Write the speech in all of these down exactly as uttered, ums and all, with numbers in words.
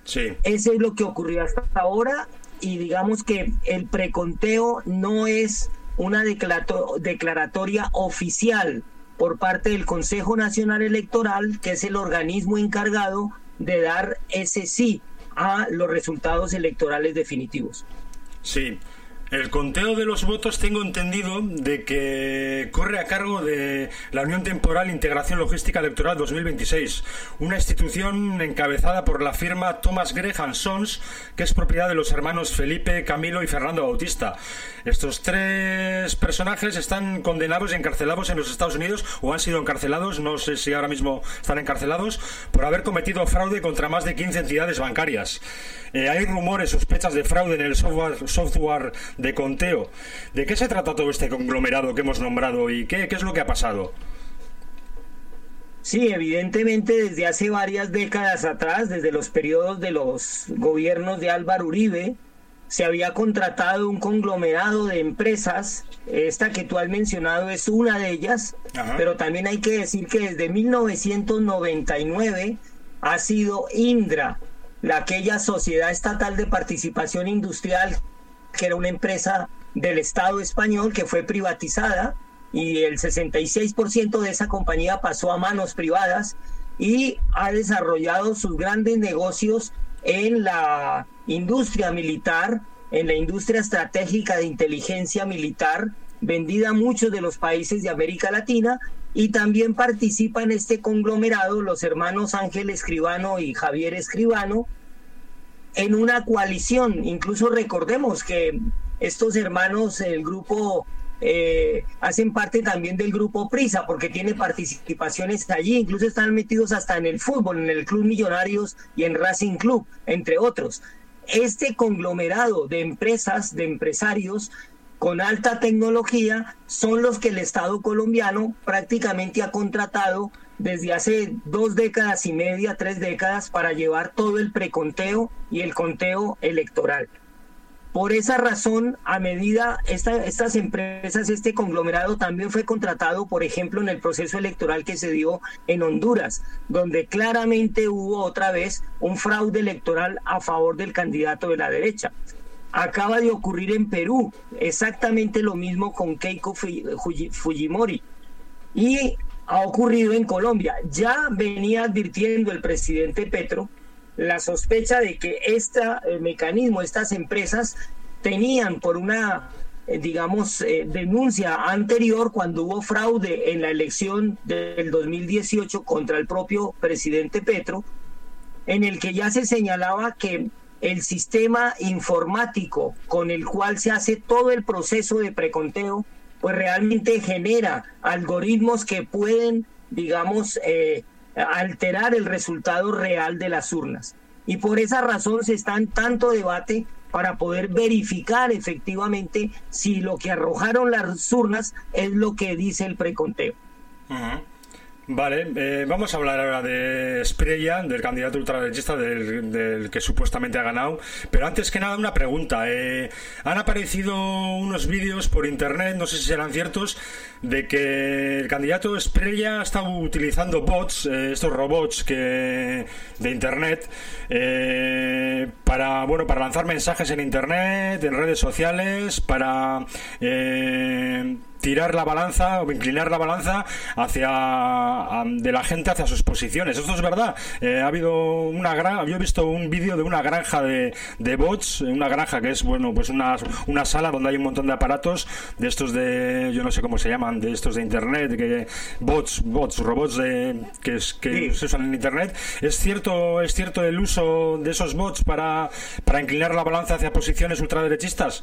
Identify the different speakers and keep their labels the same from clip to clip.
Speaker 1: Sí.
Speaker 2: Eso es lo que ocurrió hasta ahora, y digamos que el preconteo no es una declarato- declaratoria oficial por parte del Consejo Nacional Electoral, que es el organismo encargado de dar ese sí a los resultados electorales definitivos.
Speaker 1: Sí. El conteo de los votos tengo entendido de que corre a cargo de la Unión Temporal Integración Logística Electoral dos mil veintiséis, una institución encabezada por la firma Thomas Graham Sons, que es propiedad de los hermanos Felipe, Camilo y Fernando Bautista. Estos tres personajes están condenados y encarcelados en los Estados Unidos, o han sido encarcelados, no sé si ahora mismo están encarcelados, por haber cometido fraude contra más de quince entidades bancarias. Eh, hay rumores, sospechas de fraude en el software, software de conteo. ¿De qué se trata todo este conglomerado que hemos nombrado y qué, qué es lo que ha pasado?
Speaker 2: Sí, evidentemente desde hace varias décadas atrás, desde los periodos de los gobiernos de Álvaro Uribe, se había contratado un conglomerado de empresas. Esta que tú has mencionado es una de ellas. Ajá. Pero también hay que decir que desde mil novecientos noventa y nueve ha sido Indra, la aquella Sociedad Estatal de Participación Industrial, que era una empresa del Estado español que fue privatizada, y el sesenta y seis por ciento de esa compañía pasó a manos privadas, y ha desarrollado sus grandes negocios en la industria militar, en la industria estratégica de inteligencia militar, vendida a muchos de los países de América Latina, y también participa en este conglomerado los hermanos Ángel Escribano y Javier Escribano, en una coalición. Incluso recordemos que estos hermanos, el grupo, eh, hacen parte también del grupo Prisa, porque tiene participaciones allí, incluso están metidos hasta en el fútbol, en el Club Millonarios y en Racing Club, entre otros. Este conglomerado de empresas, de empresarios con alta tecnología, son los que el Estado colombiano prácticamente ha contratado desde hace dos décadas y media, tres décadas, para llevar todo el preconteo y el conteo electoral. Por esa razón, a medida esta, estas empresas, este conglomerado también fue contratado, por ejemplo, en el proceso electoral que se dio en Honduras, donde claramente hubo otra vez un fraude electoral a favor del candidato de la derecha. Acaba de ocurrir en Perú exactamente lo mismo con Keiko Fujimori, y ha ocurrido en Colombia. Ya venía advirtiendo el presidente Petro la sospecha de que este eh, mecanismo, estas empresas tenían por una, eh, digamos, eh, denuncia anterior, cuando hubo fraude en la elección del dos mil dieciocho contra el propio presidente Petro, en el que ya se señalaba que el sistema informático con el cual se hace todo el proceso de preconteo, pues realmente genera algoritmos que pueden, digamos, eh, alterar el resultado real de las urnas. Y por esa razón se está en tanto debate para poder verificar efectivamente si lo que arrojaron las urnas es lo que dice el preconteo.
Speaker 1: Uh-huh. Vale, eh, vamos a hablar ahora de Espriella, del candidato ultraderechista, del, del que supuestamente ha ganado. Pero antes que nada, una pregunta. Eh, han aparecido unos vídeos por internet, no sé si serán ciertos, de que el candidato Espriella ha estado utilizando bots, eh, estos robots que de internet, eh, para bueno para lanzar mensajes en internet, en redes sociales, para eh, tirar la balanza o inclinar la balanza hacia a, de la gente hacia sus posiciones. Esto es verdad. Eh, ha habido una gran, yo he visto un vídeo de una granja de, de bots, una granja que es bueno pues una, una sala donde hay un montón de aparatos de estos de, yo no sé cómo se llaman, de estos de internet, que bots, bots, robots de, que, que sí. se usan en internet. ¿Es cierto, es cierto el uso de esos bots para, para inclinar la balanza hacia posiciones ultraderechistas?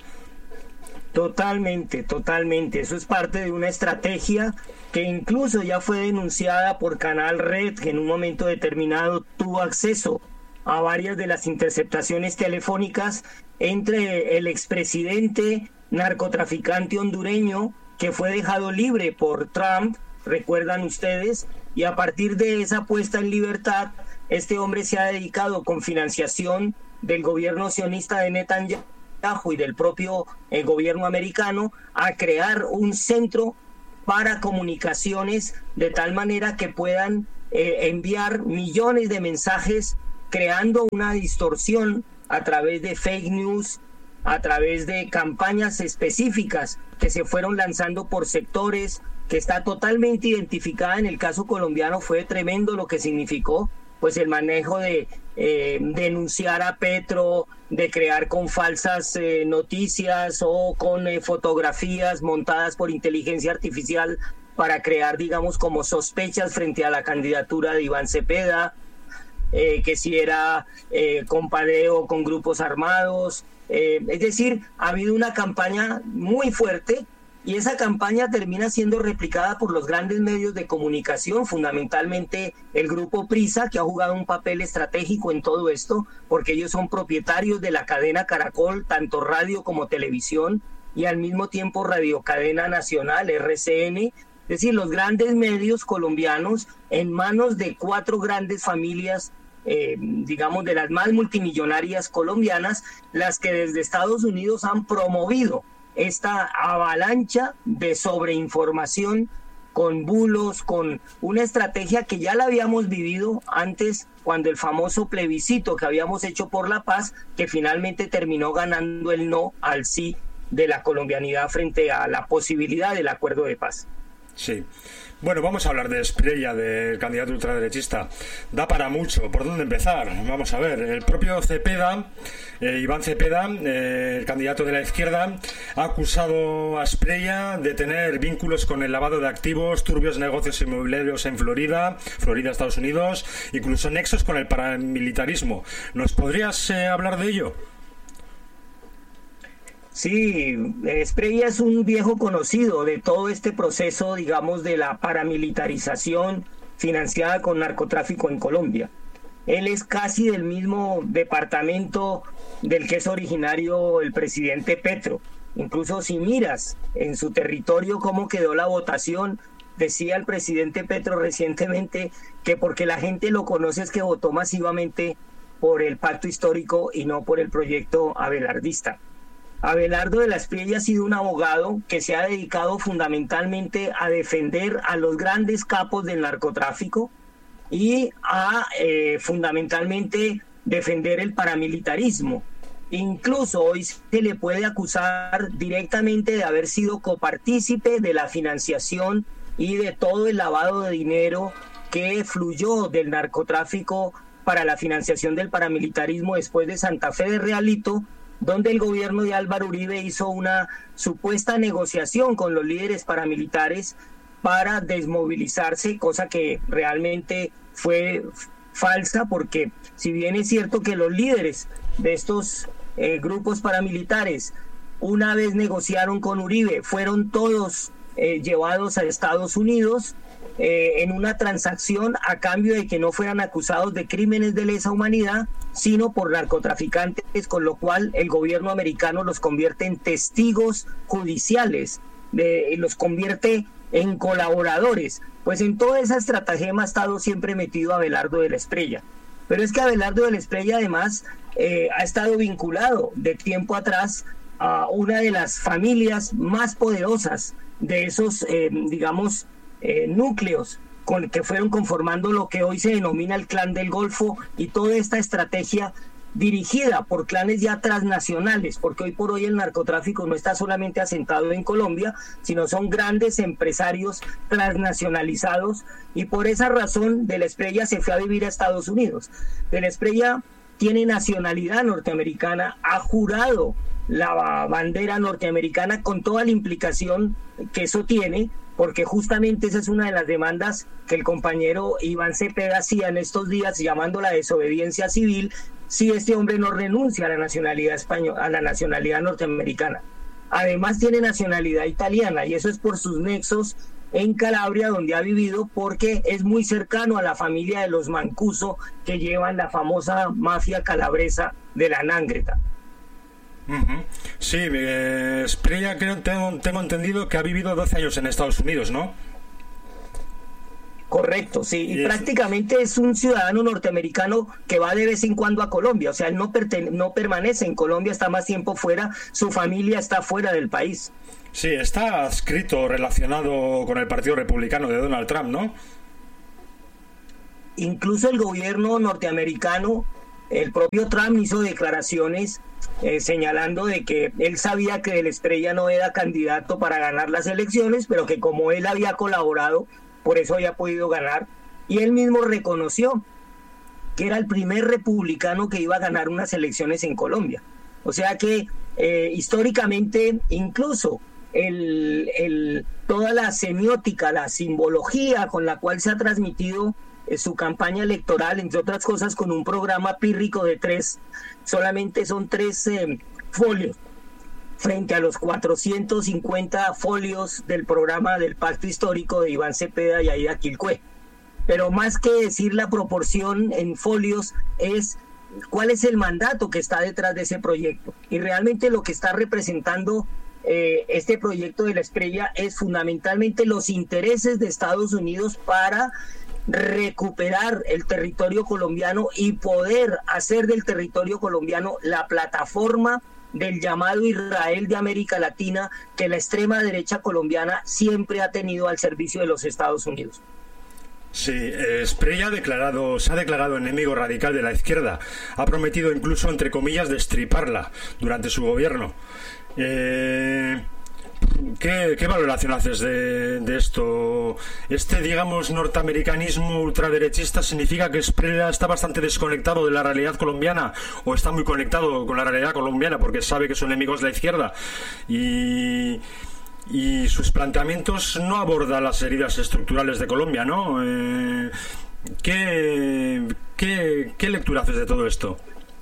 Speaker 2: Totalmente, totalmente. Eso es parte de una estrategia que incluso ya fue denunciada por Canal Red, que en un momento determinado tuvo acceso a varias de las interceptaciones telefónicas entre el expresidente narcotraficante hondureño, que fue dejado libre por Trump, recuerdan ustedes, y a partir de esa puesta en libertad, este hombre se ha dedicado con financiación del gobierno sionista de Netanyahu y del propio eh, gobierno americano a crear un centro para comunicaciones de tal manera que puedan eh, enviar millones de mensajes creando una distorsión a través de fake news, a través de campañas específicas que se fueron lanzando por sectores, que está totalmente identificada. En el caso colombiano fue tremendo lo que significó pues el manejo de eh, denunciar a Petro, de crear con falsas eh, noticias o con eh, fotografías montadas por inteligencia artificial para crear, digamos, como sospechas frente a la candidatura de Iván Cepeda, eh, que si era eh, compadeo con grupos armados. Eh, es decir, ha habido una campaña muy fuerte y esa campaña termina siendo replicada por los grandes medios de comunicación, fundamentalmente el grupo Prisa, que ha jugado un papel estratégico en todo esto, porque ellos son propietarios de la cadena Caracol, tanto radio como televisión, y al mismo tiempo Radiocadena Nacional, R C N, es decir, los grandes medios colombianos en manos de cuatro grandes familias, eh, digamos, de las más multimillonarias colombianas, las que desde Estados Unidos han promovido esta avalancha de sobreinformación con bulos, con una estrategia que ya la habíamos vivido antes cuando el famoso plebiscito que habíamos hecho por la paz, que finalmente terminó ganando el no al sí de la colombianidad frente a la posibilidad del acuerdo de paz.
Speaker 1: Sí. Bueno, vamos a hablar de Espriella, del candidato ultraderechista. Da para mucho. ¿Por dónde empezar? Vamos a ver. El propio Cepeda, eh, Iván Cepeda, eh, el candidato de la izquierda, ha acusado a Espriella de tener vínculos con el lavado de activos, turbios negocios inmobiliarios en Florida, Florida, Estados Unidos, incluso nexos con el paramilitarismo. ¿Nos podrías eh, hablar de ello?
Speaker 2: Sí, Espriella es un viejo conocido de todo este proceso, digamos, de la paramilitarización financiada con narcotráfico en Colombia. Él es casi del mismo departamento del que es originario el presidente Petro. Incluso si miras en su territorio cómo quedó la votación, decía el presidente Petro recientemente que porque la gente lo conoce es que votó masivamente por el pacto histórico y no por el proyecto abelardista. Abelardo de la Espriella ha sido un abogado que se ha dedicado fundamentalmente a defender a los grandes capos del narcotráfico y a eh, fundamentalmente defender el paramilitarismo. Incluso hoy se le puede acusar directamente de haber sido copartícipe de la financiación y de todo el lavado de dinero que fluyó del narcotráfico para la financiación del paramilitarismo después de Santa Fe de Realito, donde el gobierno de Álvaro Uribe hizo una supuesta negociación con los líderes paramilitares para desmovilizarse, cosa que realmente fue falsa, porque si bien es cierto que los líderes de estos eh, grupos paramilitares una vez negociaron con Uribe, fueron todos eh, llevados a Estados Unidos eh, en una transacción a cambio de que no fueran acusados de crímenes de lesa humanidad, sino por narcotraficantes, con lo cual el gobierno americano los convierte en testigos judiciales, de, los convierte en colaboradores. Pues en toda esa estratagema ha estado siempre metido Abelardo de la Espriella. Pero es que Abelardo de la Espriella además eh, ha estado vinculado de tiempo atrás a una de las familias más poderosas de esos, eh, digamos, eh, núcleos con que fueron conformando lo que hoy se denomina el Clan del Golfo, y toda esta estrategia dirigida por clanes ya transnacionales, porque hoy por hoy el narcotráfico no está solamente asentado en Colombia, sino son grandes empresarios transnacionalizados, y por esa razón De la Espriella se fue a vivir a Estados Unidos. De la Espriella tiene nacionalidad norteamericana, ha jurado la bandera norteamericana con toda la implicación que eso tiene, porque justamente esa es una de las demandas que el compañero Iván Cepeda hacía en estos días, llamando la desobediencia civil, si este hombre no renuncia a la nacionalidad española, a la nacionalidad norteamericana. Además tiene nacionalidad italiana, y eso es por sus nexos en Calabria, donde ha vivido, porque es muy cercano a la familia de los Mancuso, que llevan la famosa mafia calabresa de la Nánghreta.
Speaker 1: Uh-huh. Sí, eh, Espriella, creo, tengo, tengo entendido que ha vivido doce años en Estados Unidos, ¿no?
Speaker 2: Correcto, sí, y,
Speaker 1: y
Speaker 2: prácticamente es... es un ciudadano norteamericano que va de vez en cuando a Colombia, o sea, él no, pertene- no permanece en Colombia, está más tiempo fuera, su familia está fuera del país.
Speaker 1: Sí, está adscrito, relacionado con el Partido Republicano de Donald Trump, ¿no?
Speaker 2: Incluso el gobierno norteamericano el propio Trump hizo declaraciones eh, señalando de que él sabía que el Estrella no era candidato para ganar las elecciones, pero que como él había colaborado, por eso había podido ganar, y él mismo reconoció que era el primer republicano que iba a ganar unas elecciones en Colombia. O sea que eh, históricamente incluso el, el, toda la semiótica, la simbología con la cual se ha transmitido eh, su campaña electoral, entre otras cosas con un programa pírrico de tres, solamente son tres eh, folios, frente a los cuatrocientos cincuenta folios del programa del Pacto Histórico de Iván Cepeda y Aida Quilcue. Pero más que decir la proporción en folios es cuál es el mandato que está detrás de ese proyecto. Y realmente lo que está representando eh, este proyecto de la Estrella es fundamentalmente los intereses de Estados Unidos para recuperar el territorio colombiano y poder hacer del territorio colombiano la plataforma del llamado Israel de América Latina que la extrema derecha colombiana siempre ha tenido al servicio de los Estados Unidos.
Speaker 1: Sí, eh, Spreya ha declarado, se ha declarado enemigo radical de la izquierda. Ha prometido incluso, entre comillas, destriparla durante su gobierno. Eh, ¿qué, ¿Qué valoración haces de, de esto? Este, digamos, norteamericanismo ultraderechista significa que Spreya está bastante desconectado de la realidad colombiana, o está muy conectado con la realidad colombiana porque sabe que su enemigo es la izquierda y... y sus planteamientos no abordan las heridas estructurales de Colombia, ¿no? Eh, ¿qué, qué, ¿Qué lectura haces de todo esto?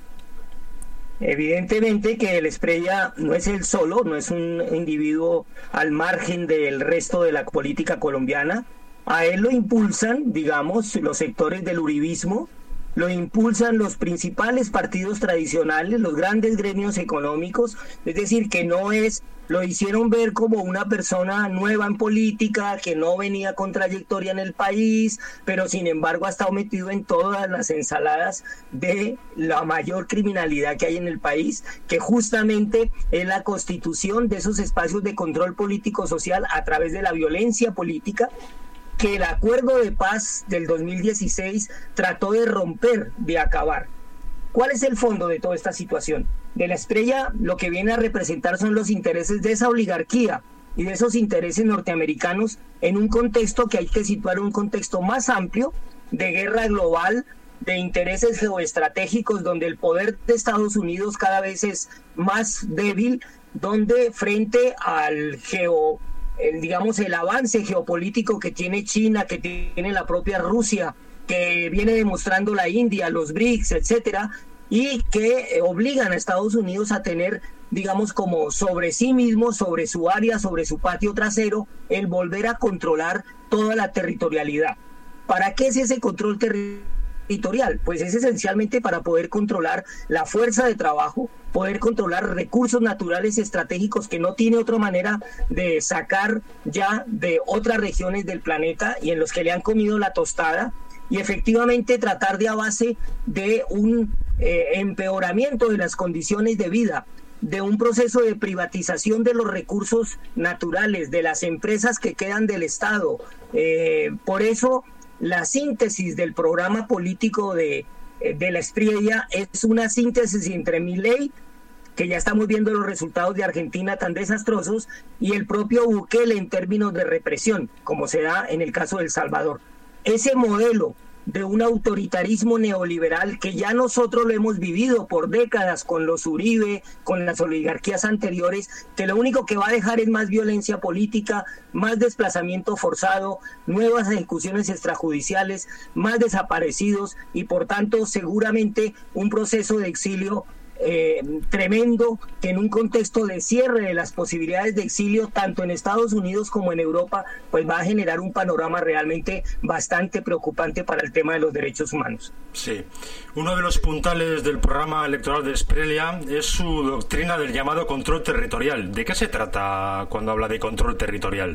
Speaker 2: Evidentemente que el Spreya no es él solo, no es un individuo al margen del resto de la política colombiana. A él lo impulsan, digamos, los sectores del uribismo, lo impulsan los principales partidos tradicionales, los grandes gremios económicos, es decir, que no es, lo hicieron ver como una persona nueva en política, que no venía con trayectoria en el país, pero sin embargo ha estado metido en todas las ensaladas de la mayor criminalidad que hay en el país, que justamente es la constitución de esos espacios de control político-social a través de la violencia política, que el acuerdo de paz del dos mil dieciséis trató de romper, de acabar. ¿Cuál es el fondo de toda esta situación? De la Estrella lo que viene a representar son los intereses de esa oligarquía y de esos intereses norteamericanos en un contexto que hay que situar en un contexto más amplio de guerra global, de intereses geoestratégicos, donde el poder de Estados Unidos cada vez es más débil, donde frente al geo El, digamos, el avance geopolítico que tiene China, que tiene la propia Rusia, que viene demostrando la India, los BRICS, etcétera, y que eh, obligan a Estados Unidos a tener, digamos, como sobre sí mismo, sobre su área, sobre su patio trasero, el volver a controlar toda la territorialidad. ¿Para qué es ese control territorial? Pues es esencialmente para poder controlar la fuerza de trabajo, poder controlar recursos naturales estratégicos que no tiene otra manera de sacar ya de otras regiones del planeta y en los que le han comido la tostada, y efectivamente tratar de a base de un eh, empeoramiento de las condiciones de vida, de un proceso de privatización de los recursos naturales, de las empresas que quedan del Estado. Eh, por eso la síntesis del programa político de de la Estrella es una síntesis entre Milei, que ya estamos viendo los resultados de Argentina tan desastrosos, y el propio Bukele en términos de represión, como se da en el caso de El Salvador. Ese modelo de un autoritarismo neoliberal que ya nosotros lo hemos vivido por décadas con los Uribe, con las oligarquías anteriores, que lo único que va a dejar es más violencia política, más desplazamiento forzado, nuevas ejecuciones extrajudiciales, más desaparecidos y por tanto seguramente un proceso de exilio Eh, tremendo, que en un contexto de cierre de las posibilidades de exilio tanto en Estados Unidos como en Europa, pues va a generar un panorama realmente bastante preocupante para el tema de los derechos humanos.
Speaker 1: Sí, uno de los puntales del programa electoral de Spreya es su doctrina del llamado control territorial. ¿De qué se trata cuando habla de control territorial?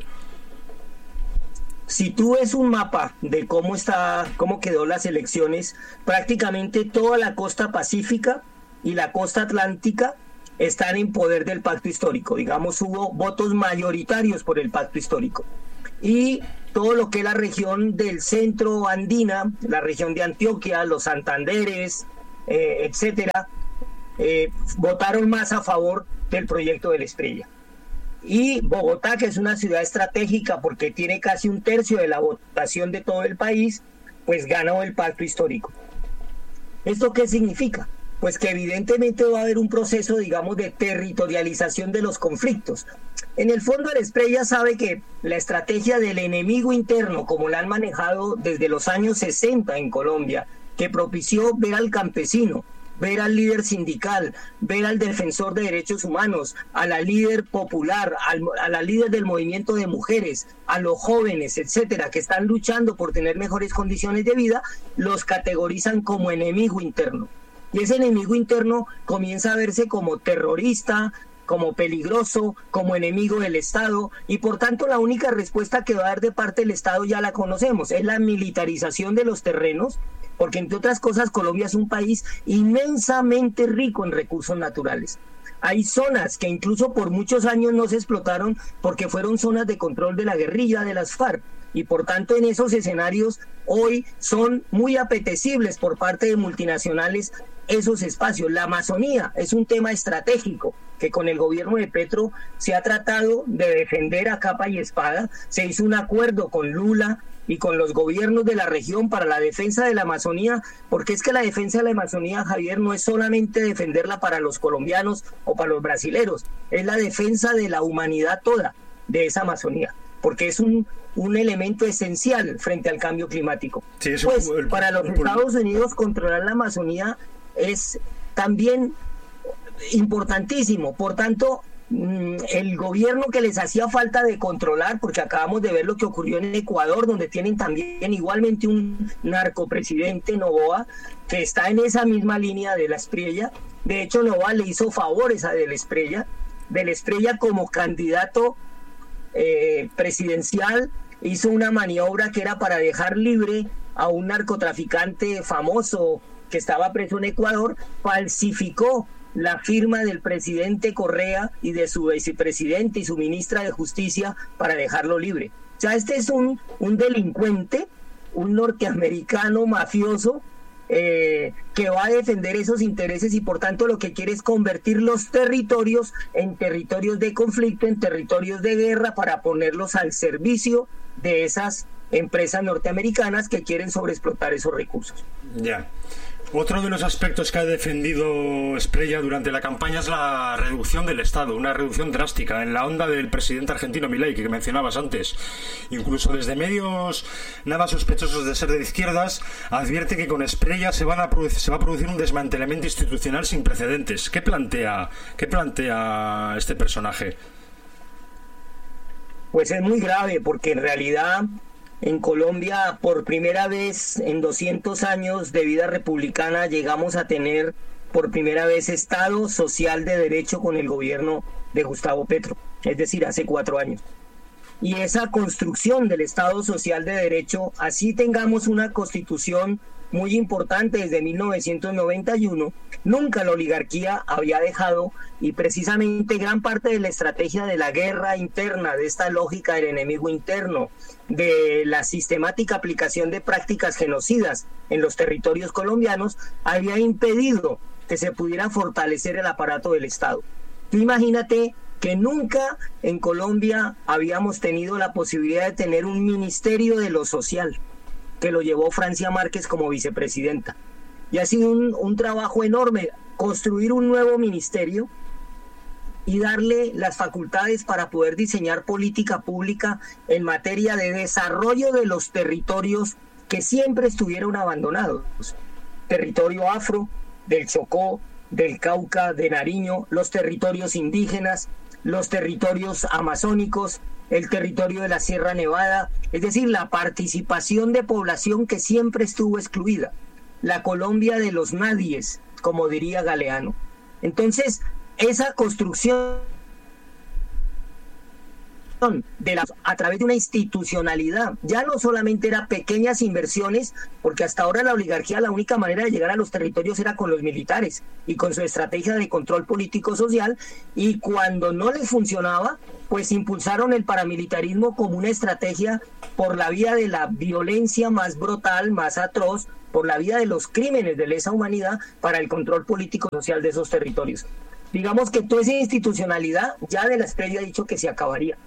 Speaker 2: Si tú ves un mapa de cómo está, cómo quedó las elecciones, prácticamente toda la costa pacífica y la costa atlántica están en poder del pacto histórico. Digamos, hubo votos mayoritarios por el pacto histórico. Y todo lo que es la región del centro andina, la región de Antioquia, los Santanderes, eh, etcétera, eh, votaron más a favor del proyecto del Espriella. Y Bogotá, que es una ciudad estratégica porque tiene casi un tercio de la votación de todo el país, pues ganó el pacto histórico. ¿Esto qué significa? Pues que evidentemente va a haber un proceso, digamos, de territorialización de los conflictos. En el fondo, el Espriella sabe que la estrategia del enemigo interno, como la han manejado desde los años sesenta en Colombia, que propició ver al campesino, ver al líder sindical, ver al defensor de derechos humanos, a la líder popular, al, a la líder del movimiento de mujeres, a los jóvenes, etcétera, que están luchando por tener mejores condiciones de vida, los categorizan como enemigo interno. Y ese enemigo interno comienza a verse como terrorista, como peligroso, como enemigo del Estado, y por tanto la única respuesta que va a dar de parte del Estado ya la conocemos, es la militarización de los terrenos, porque entre otras cosas Colombia es un país inmensamente rico en recursos naturales. Hay zonas que incluso por muchos años no se explotaron porque fueron zonas de control de la guerrilla de las FARC, y por tanto en esos escenarios hoy son muy apetecibles por parte de multinacionales esos espacios. La Amazonía es un tema estratégico que con el gobierno de Petro se ha tratado de defender a capa y espada. Se hizo un acuerdo con Lula y con los gobiernos de la región para la defensa de la Amazonía, porque es que la defensa de la Amazonía, Javier, no es solamente defenderla para los colombianos o para los brasileros, es la defensa de la humanidad toda de esa Amazonía, porque es un, un elemento esencial frente al cambio climático. Sí, eso, pues el, para los el, Estados Unidos controlar la Amazonía es también importantísimo. Por tanto, el gobierno que les hacía falta de controlar, porque acabamos de ver lo que ocurrió en Ecuador, donde tienen también igualmente un narcopresidente, Noboa, que está en esa misma línea de la Espriella. De hecho, Noboa le hizo favores a Del Espriella, Del Espriella como candidato eh, presidencial, hizo una maniobra que era para dejar libre a un narcotraficante famoso que estaba preso en Ecuador, falsificó la firma del presidente Correa y de su vicepresidente y su ministra de Justicia para dejarlo libre. O sea, este es un, un delincuente, un norteamericano mafioso eh, que va a defender esos intereses y por tanto lo que quiere es convertir los territorios en territorios de conflicto, en territorios de guerra, para ponerlos al servicio de esas empresas norteamericanas que quieren sobreexplotar esos recursos.
Speaker 1: Ya. Yeah. Otro de los aspectos que ha defendido Espriella durante la campaña es la reducción del Estado, una reducción drástica en la onda del presidente argentino Milei, que mencionabas antes. Incluso desde medios nada sospechosos de ser de izquierdas advierte que con Espriella se, van a producir, se va a producir un desmantelamiento institucional sin precedentes. ¿Qué plantea, qué plantea este personaje?
Speaker 2: Pues es muy grave, porque en realidad en Colombia, por primera vez en doscientos años de vida republicana, llegamos a tener por primera vez Estado social de derecho con el gobierno de Gustavo Petro, es decir, hace cuatro años. Y esa construcción del Estado social de derecho, así tengamos una constitución muy importante desde mil novecientos noventa y uno, nunca la oligarquía había dejado, y precisamente gran parte de la estrategia de la guerra interna, de esta lógica del enemigo interno, de la sistemática aplicación de prácticas genocidas en los territorios colombianos, había impedido que se pudiera fortalecer el aparato del Estado. Tú imagínate que nunca en Colombia habíamos tenido la posibilidad de tener un ministerio de lo social, que lo llevó Francia Márquez como vicepresidenta. Y ha sido un, un trabajo enorme construir un nuevo ministerio y darle las facultades para poder diseñar política pública en materia de desarrollo de los territorios que siempre estuvieron abandonados. Territorio afro, del Chocó, del Cauca, de Nariño, los territorios indígenas, los territorios amazónicos, el territorio de la Sierra Nevada, es decir, la participación de población que siempre estuvo excluida, la Colombia de los nadies, como diría Galeano. Entonces, esa construcción de la, a través de una institucionalidad, ya no solamente era pequeñas inversiones, porque hasta ahora la oligarquía, la única manera de llegar a los territorios era con los militares y con su estrategia de control político social, y cuando no les funcionaba, pues impulsaron el paramilitarismo como una estrategia por la vía de la violencia más brutal, más atroz, por la vía de los crímenes de lesa humanidad para el control político y social de esos territorios. Digamos que toda esa institucionalidad ya de la Espriella ha dicho que se acabaría.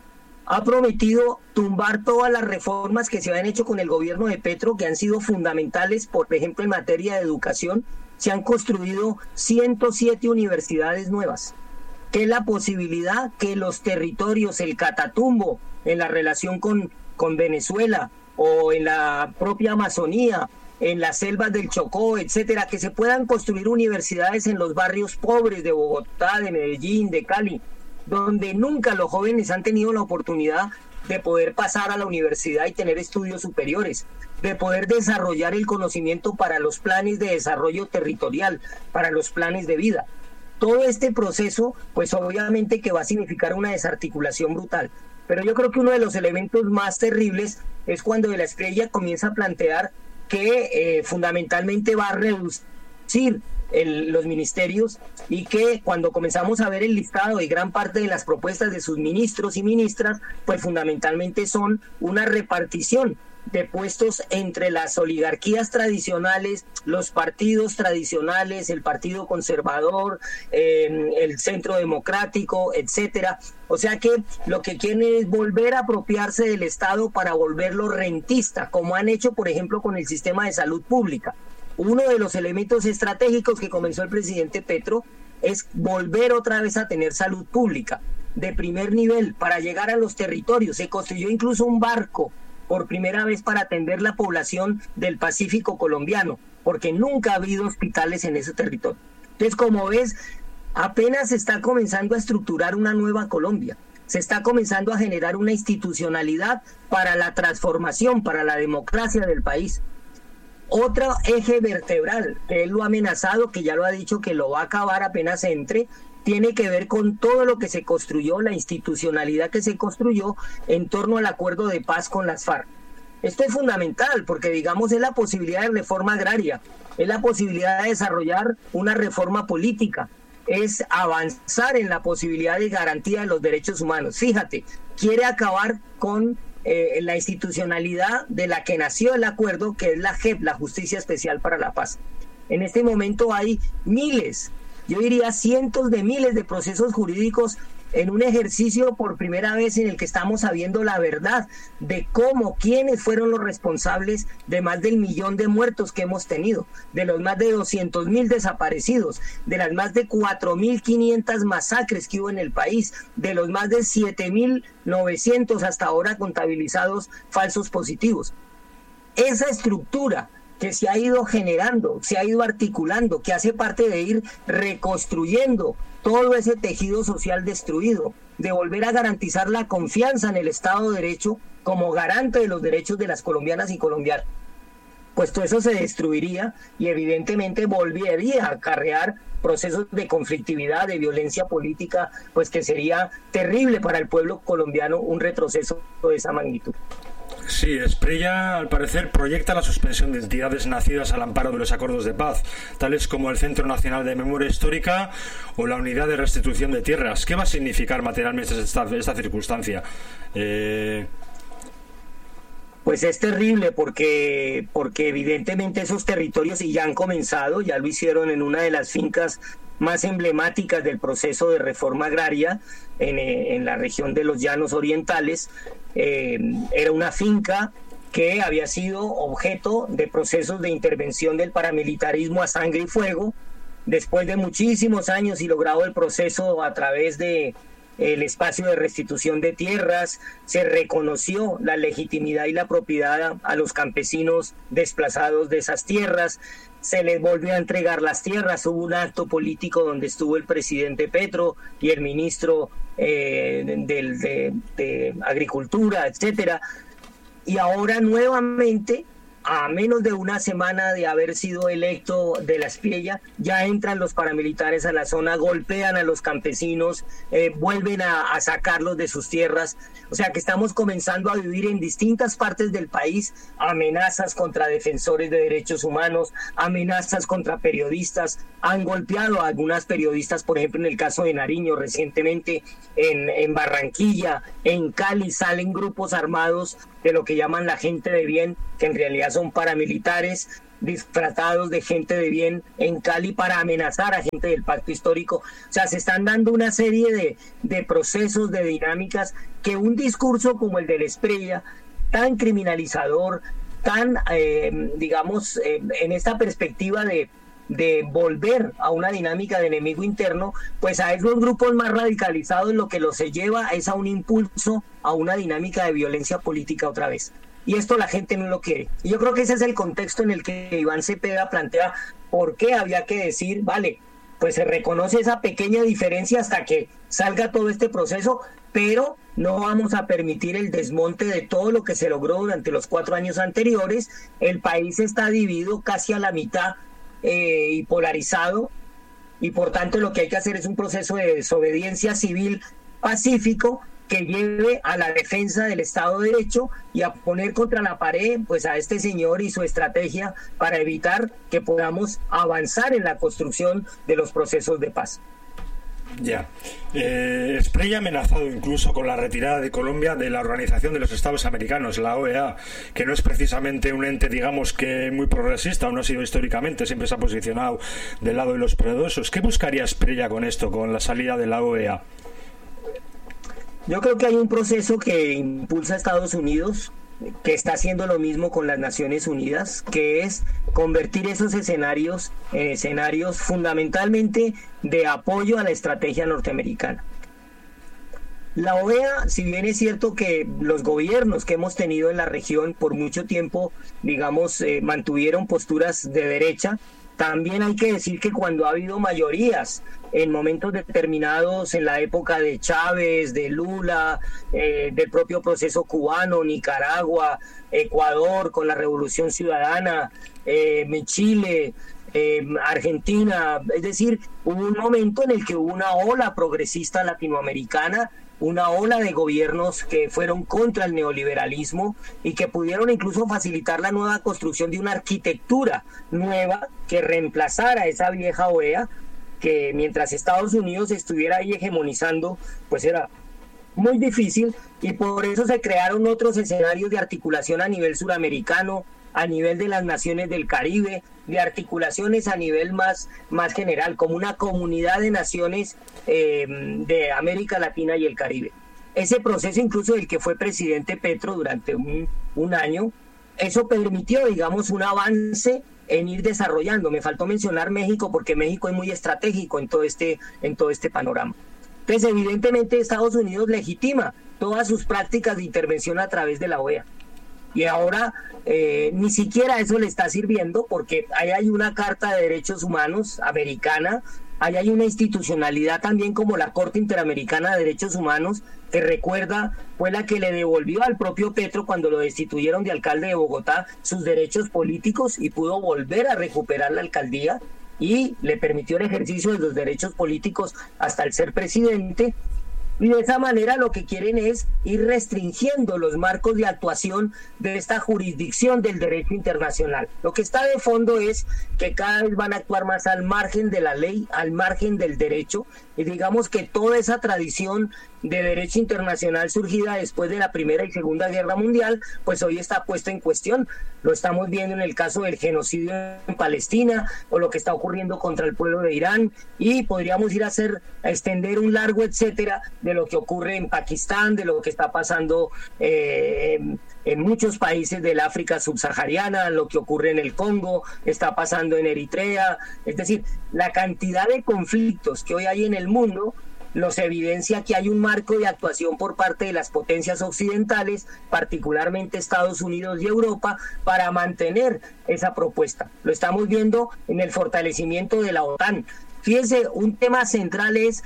Speaker 2: Ha prometido tumbar todas las reformas que se habían hecho con el gobierno de Petro, que han sido fundamentales, por ejemplo, en materia de educación. Se han construido ciento siete universidades nuevas, que es la posibilidad que los territorios, el Catatumbo, en la relación con, con Venezuela, o en la propia Amazonía, en las selvas del Chocó, etcétera, que se puedan construir universidades en los barrios pobres de Bogotá, de Medellín, de Cali, donde nunca los jóvenes han tenido la oportunidad de poder pasar a la universidad y tener estudios superiores, de poder desarrollar el conocimiento para los planes de desarrollo territorial, para los planes de vida. Todo este proceso, pues obviamente que va a significar una desarticulación brutal. Pero yo creo que uno de los elementos más terribles es cuando de la Espriella comienza a plantear que eh, fundamentalmente va a reducir el, los ministerios, y que cuando comenzamos a ver el listado de gran parte de las propuestas de sus ministros y ministras, pues fundamentalmente son una repartición de puestos entre las oligarquías tradicionales, los partidos tradicionales, el Partido Conservador, eh, el Centro Democrático, etcétera. O sea que lo que quieren es volver a apropiarse del Estado para volverlo rentista, como han hecho, por ejemplo, con el sistema de salud pública. Uno de los elementos estratégicos que comenzó el presidente Petro es volver otra vez a tener salud pública de primer nivel para llegar a los territorios. Se construyó incluso un barco por primera vez para atender la población del Pacífico colombiano, porque nunca ha habido hospitales en ese territorio. Entonces, como ves, apenas se está comenzando a estructurar una nueva Colombia, se está comenzando a generar una institucionalidad para la transformación, para la democracia del país. Otro eje vertebral que él lo ha amenazado, que ya lo ha dicho que lo va a acabar apenas entre, tiene que ver con todo lo que se construyó, la institucionalidad que se construyó en torno al acuerdo de paz con las FARC. Esto es fundamental porque, digamos, es la posibilidad de reforma agraria, es la posibilidad de desarrollar una reforma política, es avanzar en la posibilidad de garantía de los derechos humanos. Fíjate, quiere acabar con eh, la institucionalidad de la que nació el acuerdo, que es la J E P, la Justicia Especial para la Paz. En este momento hay miles, yo diría cientos de miles de procesos jurídicos en un ejercicio por primera vez en el que estamos sabiendo la verdad de cómo, quiénes fueron los responsables de más del millón de muertos que hemos tenido, de los más de doscientos mil desaparecidos, de las más de cuatro mil quinientas masacres que hubo en el país, de los más de siete mil novecientos hasta ahora contabilizados falsos positivos. Esa estructura que se ha ido generando, se ha ido articulando, que hace parte de ir reconstruyendo todo ese tejido social destruido, de volver a garantizar la confianza en el Estado de Derecho como garante de los derechos de las colombianas y colombianos. Pues todo eso se destruiría y evidentemente volvería a acarrear procesos de conflictividad, de violencia política, pues que sería terrible para el pueblo colombiano un retroceso de esa magnitud.
Speaker 1: Sí, Espriella, al parecer, proyecta la suspensión de entidades nacidas al amparo de los acuerdos de paz, tales como el Centro Nacional de Memoria Histórica o la Unidad de Restitución de Tierras. ¿Qué va a significar materialmente esta, esta circunstancia? Eh...
Speaker 2: Pues es terrible porque, porque evidentemente esos territorios, y ya han comenzado, ya lo hicieron en una de las fincas más emblemáticas del proceso de reforma agraria en, en la región de los Llanos Orientales. Eh, era una finca que había sido objeto de procesos de intervención del paramilitarismo a sangre y fuego. Después de muchísimos años y logrado el proceso a través de el espacio de restitución de tierras, se reconoció la legitimidad y la propiedad a los campesinos desplazados de esas tierras, se les volvió a entregar las tierras, hubo un acto político donde estuvo el presidente Petro y el ministro eh, de, de, de Agricultura, etcétera, y ahora nuevamente, a menos de una semana de haber sido electo de la Espriella, ya entran los paramilitares a la zona, golpean a los campesinos, eh, vuelven a, a sacarlos de sus tierras. O sea que estamos comenzando a vivir en distintas partes del país amenazas contra defensores de derechos humanos, amenazas contra periodistas. Han golpeado a algunas periodistas, por ejemplo, en el caso de Nariño, recientemente en, en Barranquilla, en Cali, salen grupos armados de lo que llaman la gente de bien, que en realidad son paramilitares, disfrazados de gente de bien en Cali para amenazar a gente del pacto histórico. O sea, se están dando una serie de, de procesos, de dinámicas, que un discurso como el del Espriella, tan criminalizador, tan, eh, digamos, eh, en esta perspectiva de, de volver a una dinámica de enemigo interno, pues a esos grupos más radicalizados lo que los se lleva es a un impulso, a una dinámica de violencia política otra vez. Y esto la gente no lo quiere. Y yo creo que ese es el contexto en el que Iván Cepeda plantea por qué había que decir, vale, pues se reconoce esa pequeña diferencia hasta que salga todo este proceso, pero no vamos a permitir el desmonte de todo lo que se logró durante los cuatro años anteriores. El país está dividido casi a la mitad eh, y polarizado, y por tanto lo que hay que hacer es un proceso de desobediencia civil pacífico que lleve a la defensa del Estado de Derecho y a poner contra la pared pues a este señor y su estrategia para evitar que podamos avanzar en la construcción de los procesos de paz.
Speaker 1: Ya. Eh, Espriella ha amenazado incluso con la retirada de Colombia de la Organización de los Estados Americanos, la O E A, que no es precisamente un ente, digamos, que muy progresista, o no ha sido históricamente, siempre se ha posicionado del lado de los poderosos. ¿Qué buscaría Espriella con esto, con la salida de la O E A?
Speaker 2: Yo creo que hay un proceso que impulsa a Estados Unidos, que está haciendo lo mismo con las Naciones Unidas, que es convertir esos escenarios en escenarios fundamentalmente de apoyo a la estrategia norteamericana. La O E A, si bien es cierto que los gobiernos que hemos tenido en la región por mucho tiempo, digamos, eh, mantuvieron posturas de derecha, también hay que decir que cuando ha habido mayorías en momentos determinados, en la época de Chávez, de Lula, eh, del propio proceso cubano, Nicaragua, Ecuador con la Revolución Ciudadana, eh, Chile, eh, Argentina, es decir, hubo un momento en el que hubo una ola progresista latinoamericana, una ola de gobiernos que fueron contra el neoliberalismo y que pudieron incluso facilitar la nueva construcción de una arquitectura nueva que reemplazara esa vieja O E A, que mientras Estados Unidos estuviera ahí hegemonizando, pues era muy difícil, y por eso se crearon otros escenarios de articulación a nivel suramericano, a nivel de las naciones del Caribe, de articulaciones a nivel más, más general, como una comunidad de naciones eh, de América Latina y el Caribe. Ese proceso, incluso del que fue presidente Petro durante un, un año, eso permitió, digamos, un avance en ir desarrollando. Me faltó mencionar México, porque México es muy estratégico en todo este, en todo este panorama. Entonces, evidentemente, Estados Unidos legitima todas sus prácticas de intervención a través de la O E A. Y ahora eh, ni siquiera eso le está sirviendo, porque ahí hay una Carta de Derechos Humanos americana, ahí hay una institucionalidad también como la Corte Interamericana de Derechos Humanos, que recuerda, fue la que le devolvió al propio Petro cuando lo destituyeron de alcalde de Bogotá sus derechos políticos y pudo volver a recuperar la alcaldía y le permitió el ejercicio de los derechos políticos hasta el ser presidente. Y de esa manera lo que quieren es ir restringiendo los marcos de actuación de esta jurisdicción del derecho internacional. Lo que está de fondo es que cada vez van a actuar más al margen de la ley, al margen del derecho, y digamos que toda esa tradición de derecho internacional surgida después de la Primera y Segunda Guerra Mundial, pues hoy está puesta en cuestión. Lo estamos viendo en el caso del genocidio en Palestina, o lo que está ocurriendo contra el pueblo de Irán, y podríamos ir a hacer, a extender un largo etcétera de lo que ocurre en Pakistán, de lo que está pasando eh, en, en muchos países del África subsahariana, lo que ocurre en el Congo, está pasando en Eritrea. Es decir, la cantidad de conflictos que hoy hay en el mundo nos evidencia que hay un marco de actuación por parte de las potencias occidentales, particularmente Estados Unidos y Europa, para mantener esa propuesta. Lo estamos viendo en el fortalecimiento de la OTAN. Fíjense, un tema central es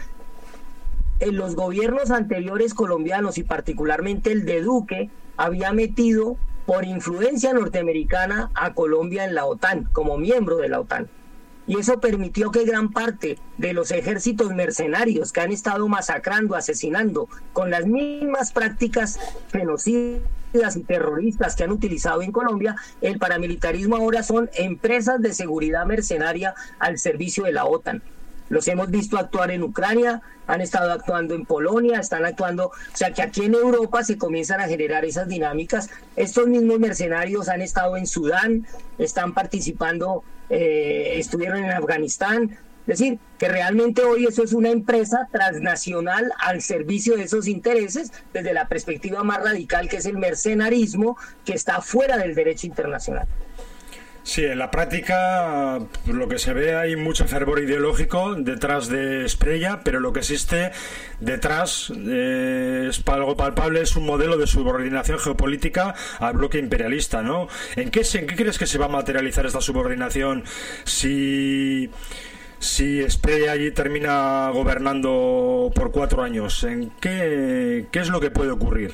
Speaker 2: en los gobiernos anteriores colombianos, y particularmente el de Duque, había metido por influencia norteamericana a Colombia en la OTAN, como miembro de la OTAN. Y eso permitió que gran parte de los ejércitos mercenarios que han estado masacrando, asesinando, con las mismas prácticas genocidas y terroristas que han utilizado en Colombia, el paramilitarismo ahora son empresas de seguridad mercenaria al servicio de la OTAN. Los hemos visto actuar en Ucrania, han estado actuando en Polonia, están actuando, o sea que aquí en Europa se comienzan a generar esas dinámicas. Estos mismos mercenarios han estado en Sudán, están participando, eh, estuvieron en Afganistán. Es decir, que realmente hoy eso es una empresa transnacional al servicio de esos intereses desde la perspectiva más radical, que es el mercenarismo, que está fuera del derecho internacional.
Speaker 1: Sí, en la práctica lo que se ve, hay mucho fervor ideológico detrás de Espriella, pero lo que existe detrás eh, es algo palpable, es un modelo de subordinación geopolítica al bloque imperialista, ¿no? ¿En qué, en qué crees que se va a materializar esta subordinación si... si Espriella allí termina gobernando por cuatro años? ¿En qué, qué es lo que puede ocurrir?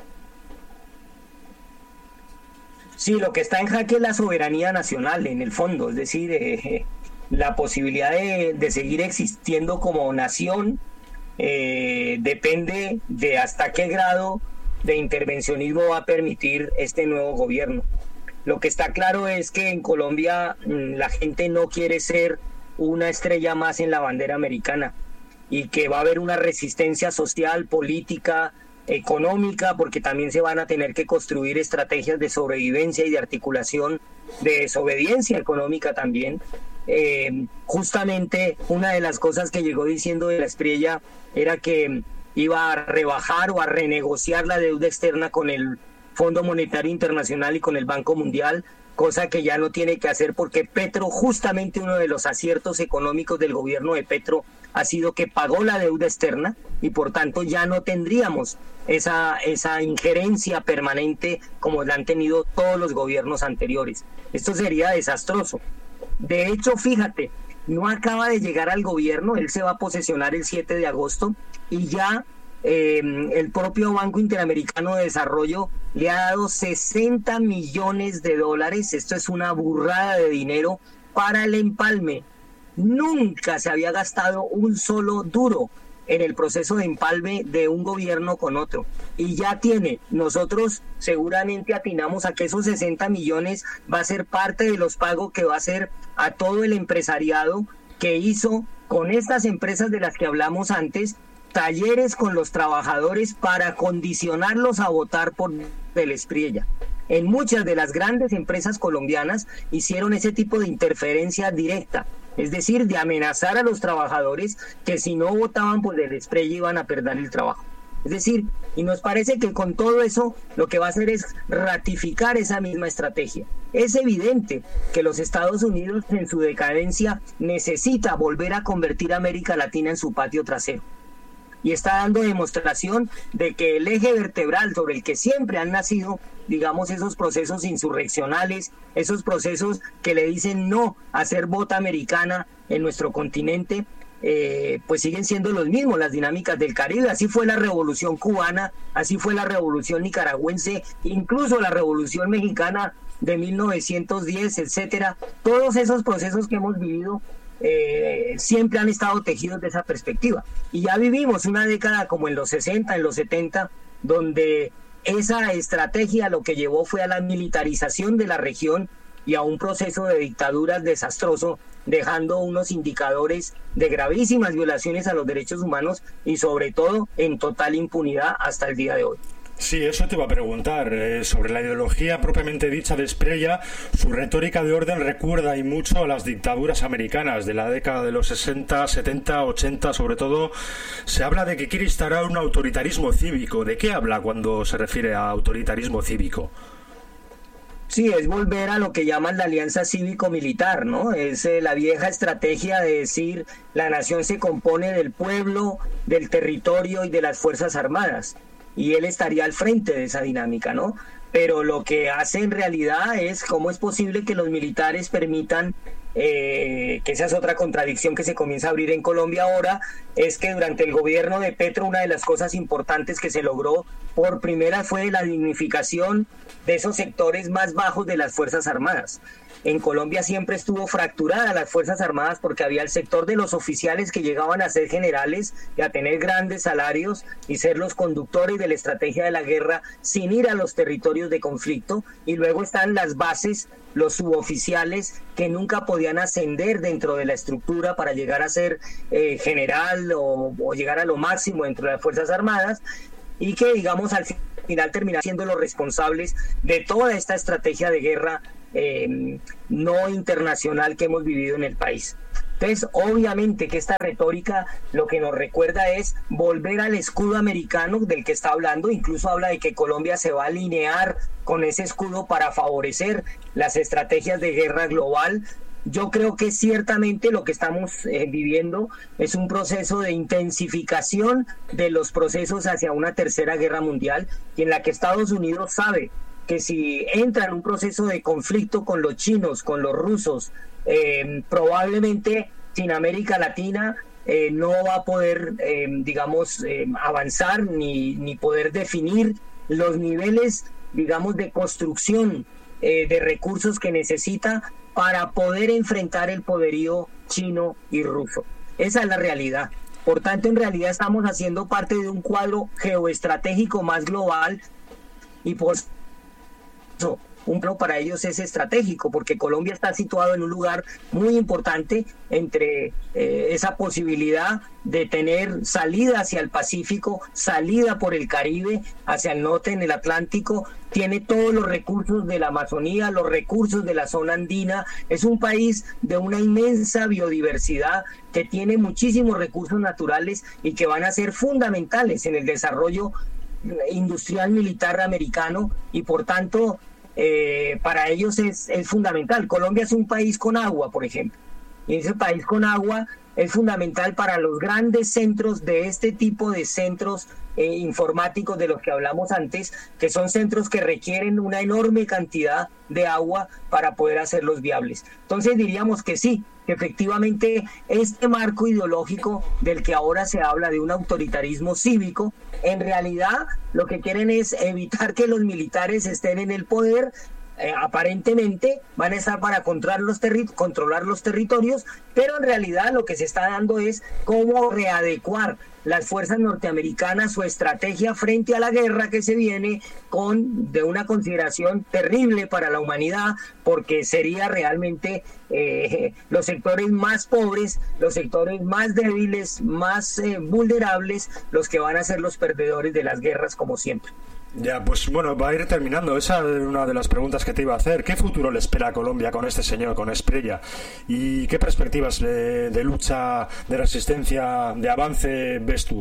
Speaker 2: Sí, lo que está en jaque es la soberanía nacional, en el fondo, es decir, eh, la posibilidad de, de seguir existiendo como nación eh, depende de hasta qué grado de intervencionismo va a permitir este nuevo gobierno. Lo que está claro es que en Colombia mmm, la gente no quiere ser una estrella más en la bandera americana y que va a haber una resistencia social, política, económica, porque también se van a tener que construir estrategias de sobrevivencia y de articulación de desobediencia económica también. Eh, justamente una de las cosas que llegó diciendo de la Espriella era que iba a rebajar o a renegociar la deuda externa con el Fondo Monetario Internacional y con el Banco Mundial, cosa que ya no tiene que hacer porque Petro, justamente uno de los aciertos económicos del gobierno de Petro ha sido que pagó la deuda externa y por tanto ya no tendríamos esa, esa injerencia permanente como la han tenido todos los gobiernos anteriores. Esto sería desastroso. De hecho, fíjate, no acaba de llegar al gobierno, él se va a posesionar el siete de agosto y ya eh, el propio Banco Interamericano de Desarrollo le ha dado sesenta millones de dólares, esto es una burrada de dinero para el empalme. Nunca se había gastado un solo duro en el proceso de empalme de un gobierno con otro. Y ya tiene, nosotros seguramente atinamos a que esos sesenta millones va a ser parte de los pagos que va a hacer a todo el empresariado que hizo con estas empresas de las que hablamos antes, talleres con los trabajadores para condicionarlos a votar por el Espriella. En muchas de las grandes empresas colombianas hicieron ese tipo de interferencia directa, es decir, de amenazar a los trabajadores que si no votaban por el Espriella iban a perder el trabajo. Es decir, y nos parece que con todo eso lo que va a hacer es ratificar esa misma estrategia. Es evidente que los Estados Unidos en su decadencia necesita volver a convertir a América Latina en su patio trasero. Y está dando demostración de que el eje vertebral sobre el que siempre han nacido, digamos, esos procesos insurreccionales, esos procesos que le dicen no a ser bota americana en nuestro continente, eh, pues siguen siendo los mismos, las dinámicas del Caribe. Así fue la revolución cubana, así fue la revolución nicaragüense, incluso la revolución mexicana de mil novecientos diez, etcétera. Todos esos procesos que hemos vivido Eh, siempre han estado tejidos de esa perspectiva y ya vivimos una década como en los sesenta, en los setenta, donde esa estrategia lo que llevó fue a la militarización de la región y a un proceso de dictaduras desastroso, dejando unos indicadores de gravísimas violaciones a los derechos humanos y sobre todo en total impunidad hasta el día de hoy.
Speaker 1: Sí, eso te iba a preguntar. Eh, sobre la ideología propiamente dicha de Espriella, su retórica de orden recuerda y mucho a las dictaduras americanas de la década de los sesenta, setenta, ochenta, sobre todo. Se habla de que quiere instaurar un autoritarismo cívico. ¿De qué habla cuando se refiere a autoritarismo cívico?
Speaker 2: Sí, es volver a lo que llaman la alianza cívico-militar, ¿no? Es eh, la vieja estrategia de decir la nación se compone del pueblo, del territorio y de las Fuerzas Armadas. Y él estaría al frente de esa dinámica, ¿no? Pero lo que hace en realidad es cómo es posible que los militares permitan, eh, que esa es otra contradicción que se comienza a abrir en Colombia ahora, es que durante el gobierno de Petro una de las cosas importantes que se logró por primera fue la dignificación de esos sectores más bajos de las Fuerzas Armadas. en Colombia siempre estuvo fracturada las Fuerzas Armadas porque había el sector de los oficiales que llegaban a ser generales y a tener grandes salarios y ser los conductores de la estrategia de la guerra sin ir a los territorios de conflicto, y luego están las bases, los suboficiales que nunca podían ascender dentro de la estructura para llegar a ser eh, general o, o llegar a lo máximo dentro de las Fuerzas Armadas, y que digamos al final terminan siendo los responsables de toda esta estrategia de guerra eh, no internacional que hemos vivido en el país. Entonces, obviamente que esta retórica lo que nos recuerda es volver al escudo americano del que está hablando. Incluso habla de que Colombia se va a alinear con ese escudo para favorecer las estrategias de guerra global. Yo creo que ciertamente lo que estamos eh, viviendo es un proceso de intensificación de los procesos hacia una tercera guerra mundial, y en la que Estados Unidos sabe que si entra en un proceso de conflicto con los chinos, con los rusos, eh, probablemente sin América Latina eh, no va a poder, eh, digamos, eh, avanzar ni, ni poder definir los niveles, digamos, de construcción eh, de recursos que necesita para poder enfrentar el poderío chino y ruso. Esa es la realidad. Por tanto, en realidad estamos haciendo parte de un cuadro geoestratégico más global, y por eso un plan para ellos es estratégico, porque Colombia está situado en un lugar muy importante entre eh, esa posibilidad de tener salida hacia el Pacífico, salida por el Caribe, hacia el norte en el Atlántico, tiene todos los recursos de la Amazonía, los recursos de la zona andina, es un país de una inmensa biodiversidad que tiene muchísimos recursos naturales y que van a ser fundamentales en el desarrollo industrial militar americano, y por tanto Eh, para ellos es, es fundamental. Colombia es un país con agua, por ejemplo, y ese país con agua es fundamental para los grandes centros de este tipo de centros eh, informáticos de los que hablamos antes, que son centros que requieren una enorme cantidad de agua para poder hacerlos viables. Entonces diríamos que sí, que efectivamente este marco ideológico del que ahora se habla, de un autoritarismo cívico, en realidad lo que quieren es evitar que los militares estén en el poder. Eh, aparentemente van a estar para controlar los, terri- controlar los territorios, pero en realidad lo que se está dando es cómo readecuar las fuerzas norteamericanas su estrategia frente a la guerra que se viene, con de una consideración terrible para la humanidad, porque sería realmente eh, los sectores más pobres, los sectores más débiles, más eh, vulnerables, los que van a ser los perdedores de las guerras, como siempre.
Speaker 1: Ya, pues bueno, va a ir terminando. Esa es una de las preguntas que te iba a hacer. ¿Qué futuro le espera a Colombia con este señor, con Espriella? ¿Y qué perspectivas de, de lucha, de resistencia, de avance ves tú?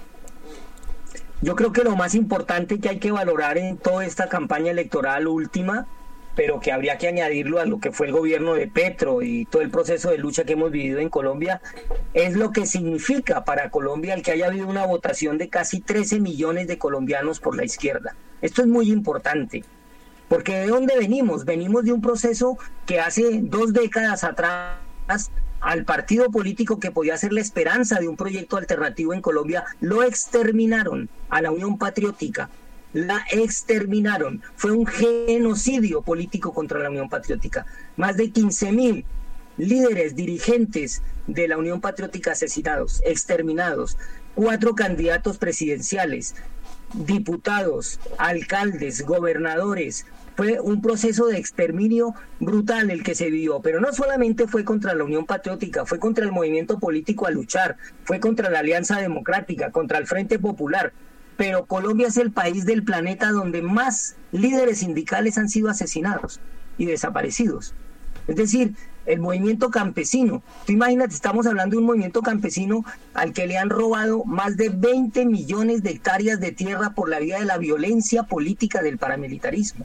Speaker 2: Yo creo que lo más importante que hay que valorar en toda esta campaña electoral última, pero que habría que añadirlo a lo que fue el gobierno de Petro y todo el proceso de lucha que hemos vivido en Colombia, es lo que significa para Colombia el que haya habido una votación de casi trece millones de colombianos por la izquierda. Esto es muy importante, porque ¿de dónde venimos? Venimos de un proceso que hace dos décadas atrás al partido político que podía ser la esperanza de un proyecto alternativo en Colombia lo exterminaron, a la Unión Patriótica. La exterminaron. Fue un genocidio político contra la Unión Patriótica. Más de quince mil líderes, dirigentes de la Unión Patriótica asesinados, exterminados. Cuatro candidatos presidenciales, diputados, alcaldes, gobernadores. Fue un proceso de exterminio brutal el que se vivió, pero no solamente fue contra la Unión Patriótica, fue contra el movimiento político a luchar, fue contra la Alianza Democrática, contra el Frente Popular. Pero Colombia es el país del planeta donde más líderes sindicales han sido asesinados y desaparecidos. Es decir, el movimiento campesino. Tú imagínate, estamos hablando de un movimiento campesino al que le han robado más de veinte millones de hectáreas de tierra por la vía de la violencia política del paramilitarismo.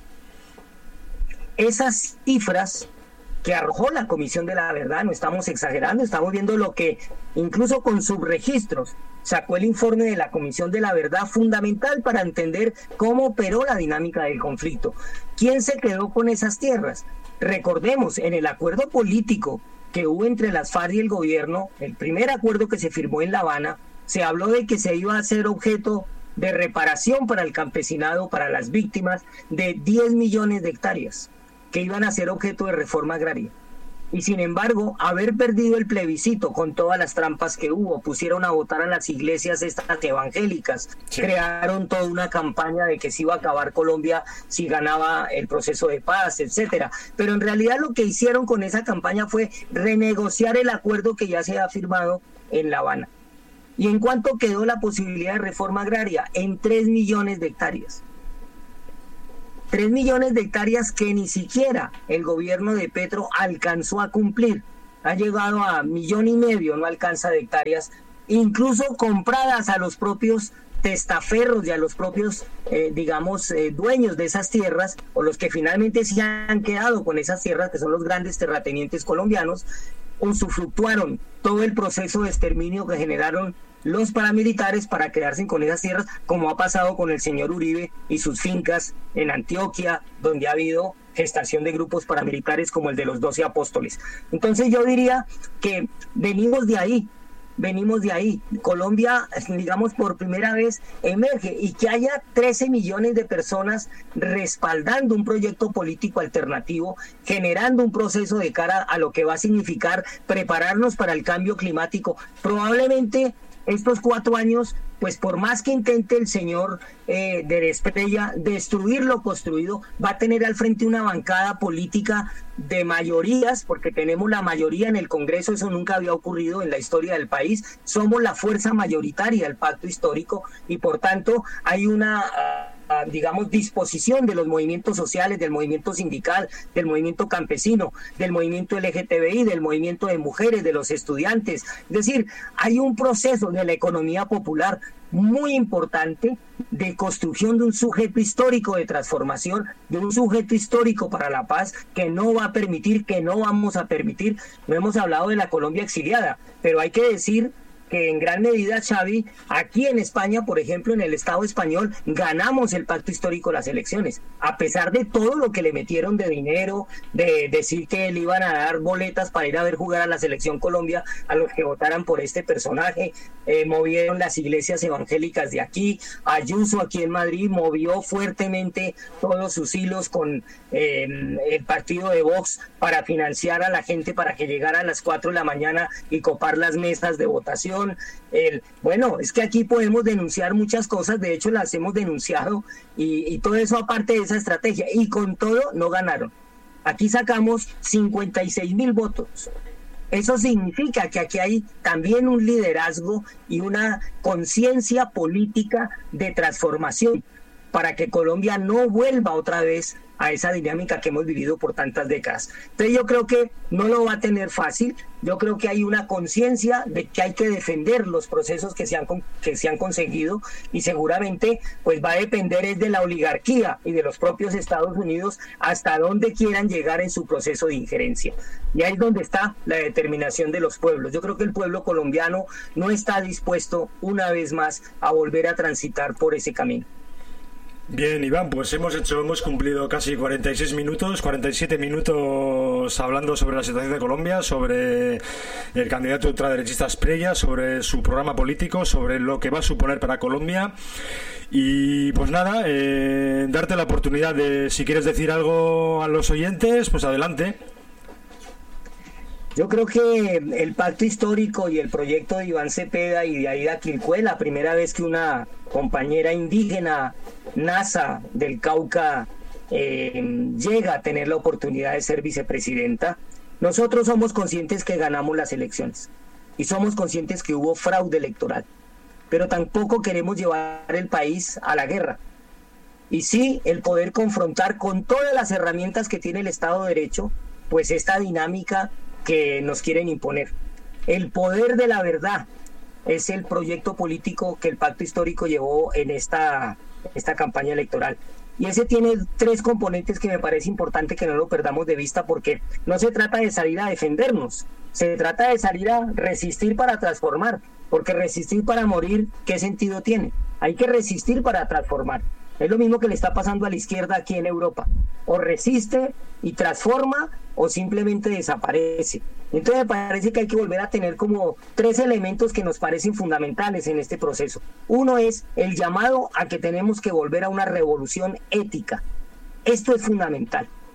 Speaker 2: Esas cifras que arrojó la Comisión de la Verdad, no estamos exagerando, estamos viendo lo que incluso con subregistros sacó el informe de la Comisión de la Verdad, fundamental para entender cómo operó la dinámica del conflicto. ¿Quién se quedó con esas tierras? Recordemos, en el acuerdo político que hubo entre las FARC y el gobierno, el primer acuerdo que se firmó en La Habana, se habló de que se iba a hacer objeto de reparación para el campesinado, para las víctimas, de diez millones de hectáreas, que iban a ser objeto de reforma agraria. Y sin embargo, haber perdido el plebiscito con todas las trampas que hubo, pusieron a votar a las iglesias estas evangélicas, sí. Crearon toda una campaña de que se iba a acabar Colombia si ganaba el proceso de paz, etcétera. Pero en realidad lo que hicieron con esa campaña fue renegociar el acuerdo que ya se ha firmado en La Habana. ¿Y en cuánto quedó la posibilidad de reforma agraria? En tres millones de hectáreas. Tres millones de hectáreas que ni siquiera el gobierno de Petro alcanzó a cumplir. Ha llegado a millón y medio, no alcanza de hectáreas, incluso compradas a los propios testaferros y a los propios, eh, digamos, eh, dueños de esas tierras, o los que finalmente se han quedado con esas tierras, que son los grandes terratenientes colombianos, usufructuaron todo el proceso de exterminio que generaron los paramilitares para quedarse con esas tierras, como ha pasado con el señor Uribe y sus fincas en Antioquia, donde ha habido gestación de grupos paramilitares como el de los doce apóstoles. Entonces yo diría que venimos de ahí, venimos de ahí. Colombia, digamos, por primera vez emerge, y que haya trece millones de personas respaldando un proyecto político alternativo, generando un proceso de cara a lo que va a significar prepararnos para el cambio climático. Probablemente estos cuatro años, pues por más que intente el señor eh, de Espriella destruir lo construido, va a tener al frente una bancada política de mayorías, porque tenemos la mayoría en el Congreso. Eso nunca había ocurrido en la historia del país. Somos la fuerza mayoritaria del pacto histórico, y por tanto hay una... Uh, digamos, disposición de los movimientos sociales, del movimiento sindical, del movimiento campesino, del movimiento L G T B I, del movimiento de mujeres, de los estudiantes. Es decir, hay un proceso de la economía popular muy importante de construcción de un sujeto histórico de transformación, de un sujeto histórico para la paz, que no va a permitir, que no vamos a permitir. No hemos hablado de la Colombia exiliada, pero hay que decir que en gran medida, Xavi, aquí en España, por ejemplo, en el Estado español, ganamos el pacto histórico las elecciones, a pesar de todo lo que le metieron de dinero, de decir que le iban a dar boletas para ir a ver jugar a la Selección Colombia a los que votaran por este personaje. Eh, movieron las iglesias evangélicas de aquí. Ayuso, aquí en Madrid, movió fuertemente todos sus hilos con eh, el partido de Vox para financiar a la gente para que llegara a las cuatro de la mañana y copar las mesas de votación. El, bueno, es que aquí podemos denunciar muchas cosas, de hecho las hemos denunciado, y, y todo eso aparte de esa estrategia, y con todo no ganaron. Aquí sacamos cincuenta y seis mil votos. Eso significa que aquí hay también un liderazgo y una conciencia política de transformación para que Colombia no vuelva otra vez a esa dinámica que hemos vivido por tantas décadas. Entonces yo creo que no lo va a tener fácil. Yo creo que hay una conciencia de que hay que defender los procesos que se han que se han conseguido, y seguramente pues va a depender es de la oligarquía y de los propios Estados Unidos hasta dónde quieran llegar en su proceso de injerencia. Y ahí es donde está la determinación de los pueblos. Yo creo que el pueblo colombiano no está dispuesto una vez más a volver a transitar por ese camino.
Speaker 1: Bien, Iván, pues hemos hecho, hemos cumplido casi cuarenta y seis minutos, cuarenta y siete minutos hablando sobre la situación de Colombia, sobre el candidato ultraderechista Espriella, sobre su programa político, sobre lo que va a suponer para Colombia. Y pues nada, eh, darte la oportunidad de, si quieres decir algo a los oyentes, pues adelante.
Speaker 2: Yo creo que el pacto histórico y el proyecto de Iván Cepeda y de Aida Quilpué, la primera vez que una compañera indígena nasa del Cauca eh, llega a tener la oportunidad de ser vicepresidenta, nosotros somos conscientes que ganamos las elecciones y somos conscientes que hubo fraude electoral, pero tampoco queremos llevar el país a la guerra. Y sí, el poder confrontar con todas las herramientas que tiene el Estado de Derecho, pues esta dinámica que nos quieren imponer. El poder de la verdad es el proyecto político que el pacto histórico llevó en esta, esta campaña electoral. Y ese tiene tres componentes que me parece importante que no lo perdamos de vista, porque no se trata de salir a defendernos, se trata de salir a resistir para transformar, porque resistir para morir, ¿qué sentido tiene? Hay que resistir para transformar. Es lo mismo que le está pasando a la izquierda aquí en Europa. O resiste y transforma, o simplemente desaparece. Entonces me parece que hay que volver a tener como tres elementos que nos parecen fundamentales en este proceso. Uno es el llamado a que tenemos que volver a una revolución ética. Esto es fundamental.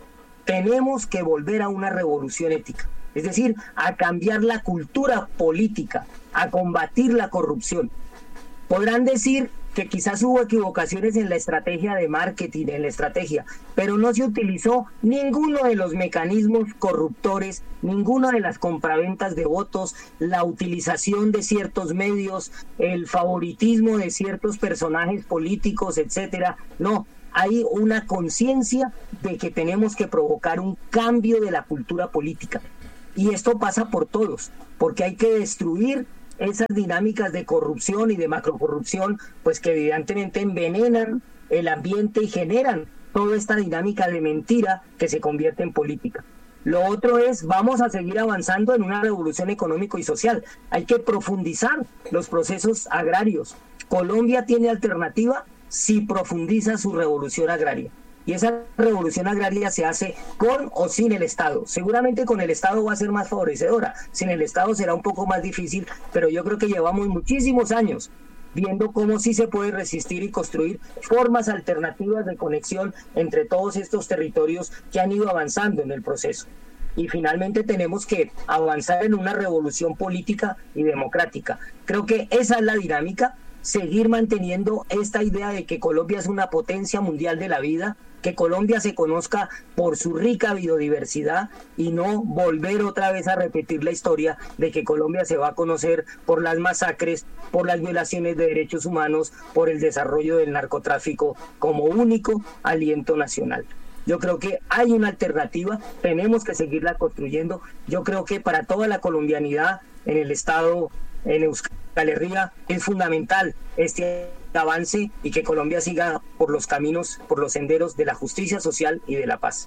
Speaker 2: tenemos que volver a una revolución ética, es decir, a cambiar la cultura política, a combatir la corrupción. Podrán decir que quizás hubo equivocaciones en la estrategia de marketing, en la estrategia, pero no se utilizó ninguno de los mecanismos corruptores, ninguna de las compraventas de votos, la utilización de ciertos medios, el favoritismo de ciertos personajes políticos, etcétera. No, hay una conciencia de que tenemos que provocar un cambio de la cultura política. Y esto pasa por todos, porque hay que destruir esas dinámicas de corrupción y de macrocorrupción, pues que evidentemente envenenan el ambiente y generan toda esta dinámica de mentira que se convierte en política. Lo otro es, vamos a seguir avanzando en una revolución económico y social. Hay que profundizar los procesos agrarios. Colombia tiene alternativa si profundiza su revolución agraria. Y esa revolución agraria se hace con o sin el Estado. Seguramente con el Estado va a ser más favorecedora. Sin el Estado será un poco más difícil, pero yo creo que llevamos muchísimos años viendo cómo sí se puede resistir y construir formas alternativas de conexión entre todos estos territorios que han ido avanzando en el proceso. Y finalmente tenemos que avanzar en una revolución política y democrática. Creo que esa es la dinámica, seguir manteniendo esta idea de que Colombia es una potencia mundial de la vida, que Colombia se conozca por su rica biodiversidad y no volver otra vez a repetir la historia de que Colombia se va a conocer por las masacres, por las violaciones de derechos humanos, por el desarrollo del narcotráfico como único aliento nacional. Yo creo que hay una alternativa, tenemos que seguirla construyendo. Yo creo que para toda la colombianidad en el Estado, en Euskal Herria, es fundamental este avance y que Colombia siga por los caminos, por los senderos de la justicia social y de la paz.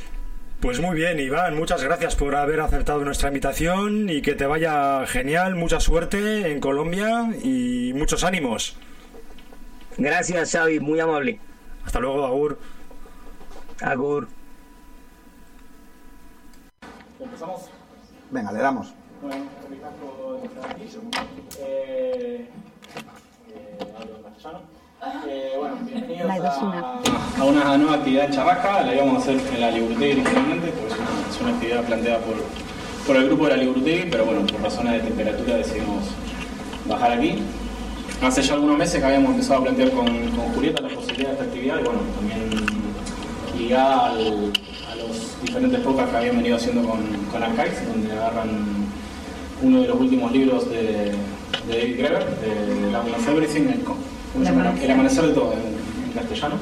Speaker 1: Pues muy bien, Iván, muchas gracias por haber aceptado nuestra invitación y que te vaya genial, mucha suerte en Colombia y muchos ánimos.
Speaker 2: Gracias, Xavi, muy amable.
Speaker 1: Hasta luego, Agur.
Speaker 2: Agur.
Speaker 3: ¿Empezamos?
Speaker 4: Venga, le damos.
Speaker 3: Bueno, Ricardo de Francisco. Eh, eh, hablo en castellano. Eh, bueno, bienvenidos a, a una nueva actividad en Charrasca. La íbamos a hacer en la Liburtegui originalmente, porque es una, es una actividad planteada por, por el grupo de la Liburtegui, pero bueno, por razones de temperatura decidimos bajar aquí. Hace ya algunos meses que habíamos empezado a plantear con, con Julieta la posibilidad de esta actividad y bueno, también ligada al, a los diferentes podcasts que habían venido haciendo con, con Archives, donde agarran uno de los últimos libros de, de David Graeber, de Land of Everything, el, ¿cómo se llama? El amanecer de todo, en, en castellano.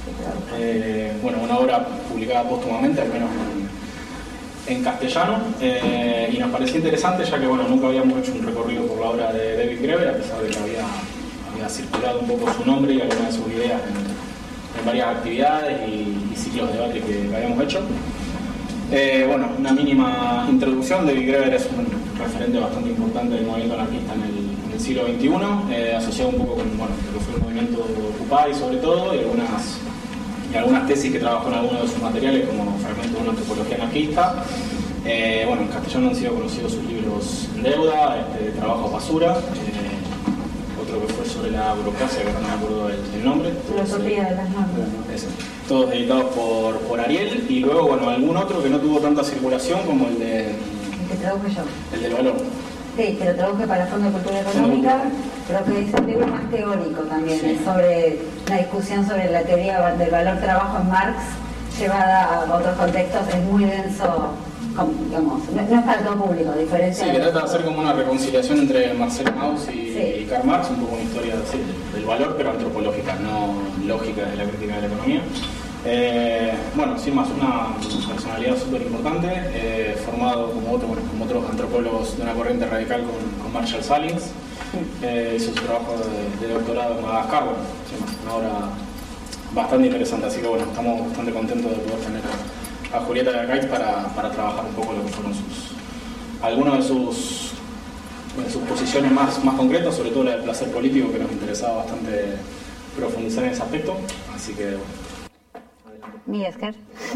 Speaker 3: Eh, bueno, una obra publicada póstumamente, al menos en, en castellano, eh, y nos pareció interesante ya que bueno, nunca habíamos hecho un recorrido por la obra de David Graeber, a pesar de que había, había circulado un poco su nombre y algunas de sus ideas en, en varias actividades y, y ciclos de debate que, que habíamos hecho. Eh, bueno, una mínima introducción. David Graeber es un referente bastante importante del movimiento anarquista en el, en el siglo veintiuno, eh, asociado un poco con bueno, lo que fue el movimiento Occupy sobre todo, y algunas, y algunas tesis que trabajó en algunos de sus materiales como fragmentos de una antropología anarquista. Eh, bueno, en castellano han sido conocidos sus libros Deuda, este, Trabajo Basura, eh, otro que fue sobre la burocracia, que no me acuerdo el, el nombre.
Speaker 5: Filosofía de las normas.
Speaker 3: Ese. Todos editados por, por Ariel, y luego bueno, algún otro que no tuvo tanta circulación como el de...
Speaker 5: El que traduje yo.
Speaker 3: El del valor.
Speaker 5: Sí, que lo traduje para el Fondo de Cultura Económica, pero que es un libro más teórico también, sí. Es sobre la discusión sobre la teoría del valor trabajo en Marx, llevada a otros contextos, es muy denso, como, digamos, no, no es para todo público, a diferencia
Speaker 3: sí,
Speaker 5: de...
Speaker 3: que trata de hacer como una reconciliación entre Marcel Mauss y,
Speaker 5: sí.
Speaker 3: y Karl Marx, un poco una historia sí, del valor, pero antropológica, no lógica de la crítica de la economía. Eh, bueno, sin más, una personalidad súper importante, eh, formado como, otro, bueno, como otros antropólogos de una corriente radical con, con Marshall Salins, eh, hizo su trabajo de, de doctorado en Madagascar, bueno, sin más, una obra bastante interesante, así que bueno, estamos bastante contentos de poder tener a, a Julieta de Archives para, para trabajar un poco lo que fueron sus, algunos de sus, de sus posiciones más, más concretas, sobre todo la del placer político, que nos interesaba bastante profundizar en ese aspecto, así que bueno.
Speaker 5: Mi Oscar.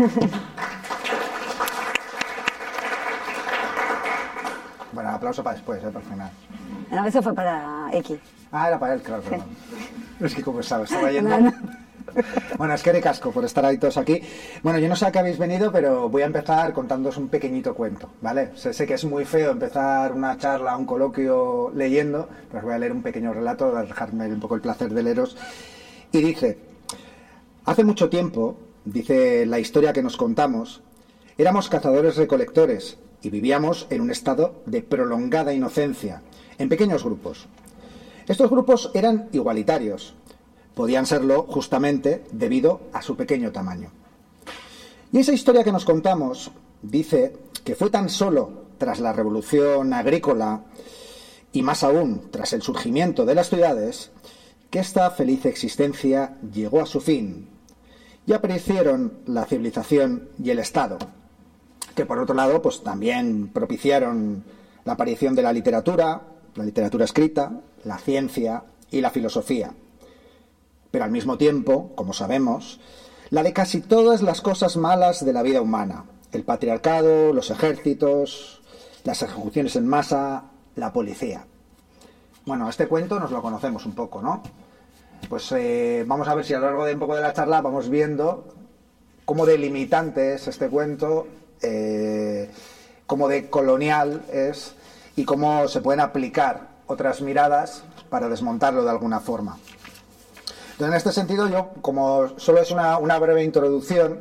Speaker 4: Bueno, aplauso para después, ¿eh? Para el final.
Speaker 5: No, eso fue para X.
Speaker 4: Ah, era para él, claro,
Speaker 5: sí.
Speaker 4: perdón. Es que como sabes, estaba yendo...
Speaker 5: No, no.
Speaker 4: Bueno, es que ricasco por estar ahí todos aquí. Bueno, yo no sé a qué habéis venido, pero voy a empezar contándoos un pequeñito cuento, ¿vale? Sé, sé que es muy feo empezar una charla, un coloquio leyendo, pero os voy a leer un pequeño relato, a dejarme un poco el placer de leeros. Y dice: hace mucho tiempo, dice la historia que nos contamos, éramos cazadores-recolectores y vivíamos en un estado de prolongada inocencia, en pequeños grupos. Estos grupos eran igualitarios. Podían serlo justamente debido a su pequeño tamaño. Y esa historia que nos contamos dice que fue tan solo tras la revolución agrícola y más aún tras el surgimiento de las ciudades que esta feliz existencia llegó a su fin y aparecieron la civilización y el Estado, que por otro lado pues también propiciaron la aparición de la literatura, la literatura escrita, la ciencia y la filosofía. Pero al mismo tiempo, como sabemos, la de casi todas las cosas malas de la vida humana: el patriarcado, los ejércitos, las ejecuciones en masa, la policía. Bueno, este cuento nos lo conocemos un poco, ¿no? Pues eh, vamos a ver si a lo largo de un poco de la charla vamos viendo cómo de limitante es este cuento, eh, cómo de colonial es y cómo se pueden aplicar otras miradas para desmontarlo de alguna forma. Entonces, en este sentido, yo, como solo es una, una breve introducción,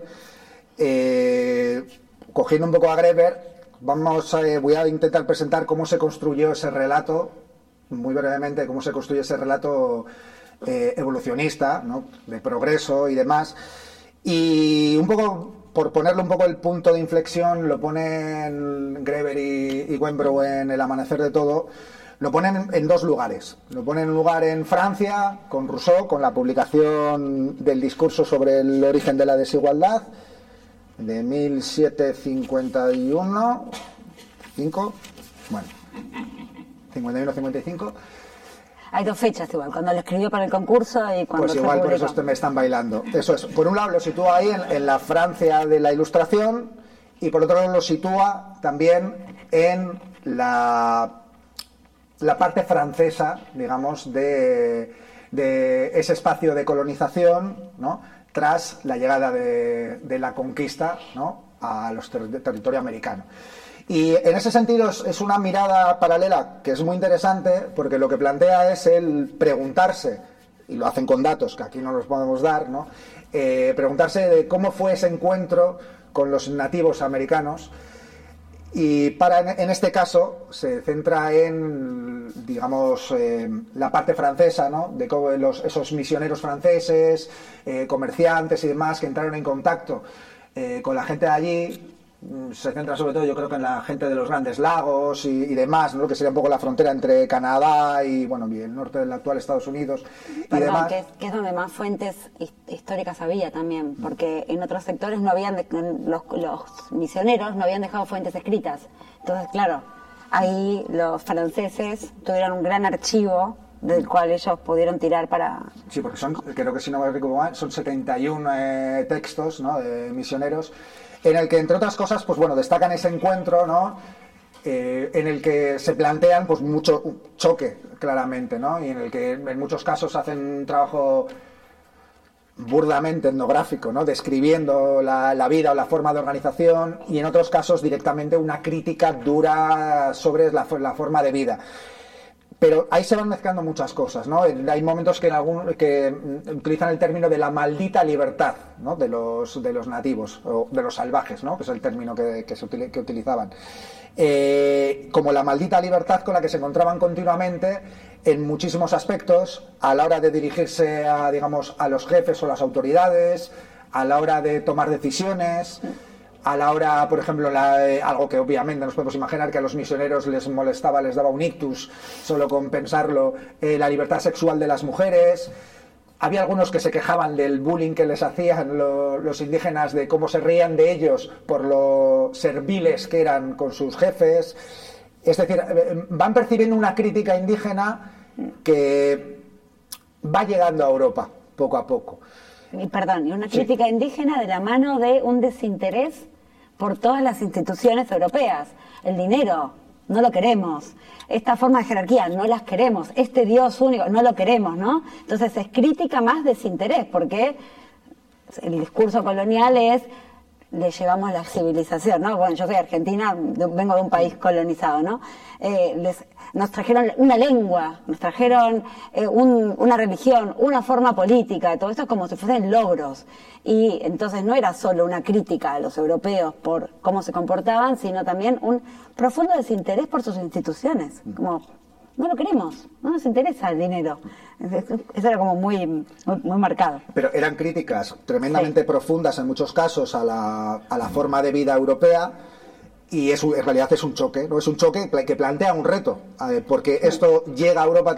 Speaker 4: eh, cogiendo un poco a Greber, vamos a, eh, voy a intentar presentar cómo se construyó ese relato, muy brevemente, cómo se construye ese relato eh, evolucionista, ¿no?, de progreso y demás. Y un poco, por ponerle un poco el punto de inflexión, lo ponen Greber y, y Wenbrough en El amanecer de todo. Lo ponen en dos lugares. Lo ponen en un lugar en Francia, con Rousseau, con la publicación del discurso sobre el origen de la desigualdad, de mil setecientos cincuenta y uno, cinco, bueno, cincuenta y uno cincuenta y cinco.
Speaker 5: Hay dos fechas igual, cuando lo escribió para el concurso y cuando
Speaker 4: Pues
Speaker 5: se
Speaker 4: igual,
Speaker 5: publicó.
Speaker 4: por eso me están bailando. Eso es. Por un lado lo sitúa ahí en, en la Francia de la Ilustración y por otro lado lo sitúa también en la... la parte francesa, digamos, de, de ese espacio de colonización, ¿no?, tras la llegada de, de la conquista, ¿no?, a los ter territorio americano. Y en ese sentido es, es una mirada paralela que es muy interesante, porque lo que plantea es el preguntarse, y lo hacen con datos que aquí no los podemos dar, ¿no?, eh, preguntarse de cómo fue ese encuentro con los nativos americanos. Y para, en este caso, se centra en, digamos, eh, la parte francesa, ¿no?, de cómo los, esos misioneros franceses, eh, comerciantes y demás que entraron en contacto eh, con la gente de allí. Se centra sobre todo, yo creo, que en la gente de los Grandes Lagos y, y demás, ¿no?, que sería un poco la frontera entre Canadá y, bueno, y el norte del actual Estados Unidos y
Speaker 5: Perdón,
Speaker 4: demás.
Speaker 5: que es, que es donde más fuentes históricas había también, porque en otros sectores no habían de, los, los misioneros no habían dejado fuentes escritas. Entonces, claro, ahí los franceses tuvieron un gran archivo del cual ellos pudieron tirar para...
Speaker 4: Sí, porque son, creo que si no me recuerdo mal, son setenta y uno eh, textos, ¿no?, de misioneros, en el que, entre otras cosas, pues bueno, destacan ese encuentro, ¿no?, eh, en el que se plantean pues mucho choque, claramente, ¿no?, y en el que en muchos casos hacen un trabajo burdamente etnográfico, ¿no?, describiendo la, la vida o la forma de organización, y en otros casos directamente una crítica dura sobre la, la forma de vida. Pero ahí se van mezclando muchas cosas, ¿no? Hay momentos que, en algún, que utilizan el término de la maldita libertad, ¿no?, de los, de los nativos, o de los salvajes, ¿no?, que es el término que, que, se util, que utilizaban. Eh, como la maldita libertad con la que se encontraban continuamente en muchísimos aspectos, a la hora de dirigirse a, digamos, a los jefes o las autoridades, a la hora de tomar decisiones... A la hora, por ejemplo, la, eh, algo que obviamente nos podemos imaginar que a los misioneros les molestaba, les daba un ictus solo con pensarlo, eh, la libertad sexual de las mujeres. Había algunos que se quejaban del bullying que les hacían lo, los indígenas, de cómo se reían de ellos por lo serviles que eran con sus jefes. Es decir, van percibiendo una crítica indígena que va llegando a Europa poco a poco.
Speaker 5: Y perdón, y una crítica sí. indígena de la mano de un desinterés por todas las instituciones europeas. El dinero, no lo queremos. Esta forma de jerarquía, no las queremos. Este Dios único, no lo queremos, ¿no? Entonces es crítica más desinterés, porque el discurso colonial es le llevamos la civilización, ¿no? Bueno, yo soy argentina, vengo de un país colonizado, ¿no? Eh, les, nos trajeron una lengua, nos trajeron eh, un, una religión, una forma política, todo esto como si fuesen logros. Y entonces no era solo una crítica a los europeos por cómo se comportaban, sino también un profundo desinterés por sus instituciones, como no lo queremos, no nos interesa el dinero. Eso era como muy, muy, muy marcado.
Speaker 4: Pero eran críticas tremendamente sí. profundas en muchos casos a la, a la forma de vida europea, y es, en realidad es un choque, ¿no? Es un choque que plantea un reto, porque esto llega a Europa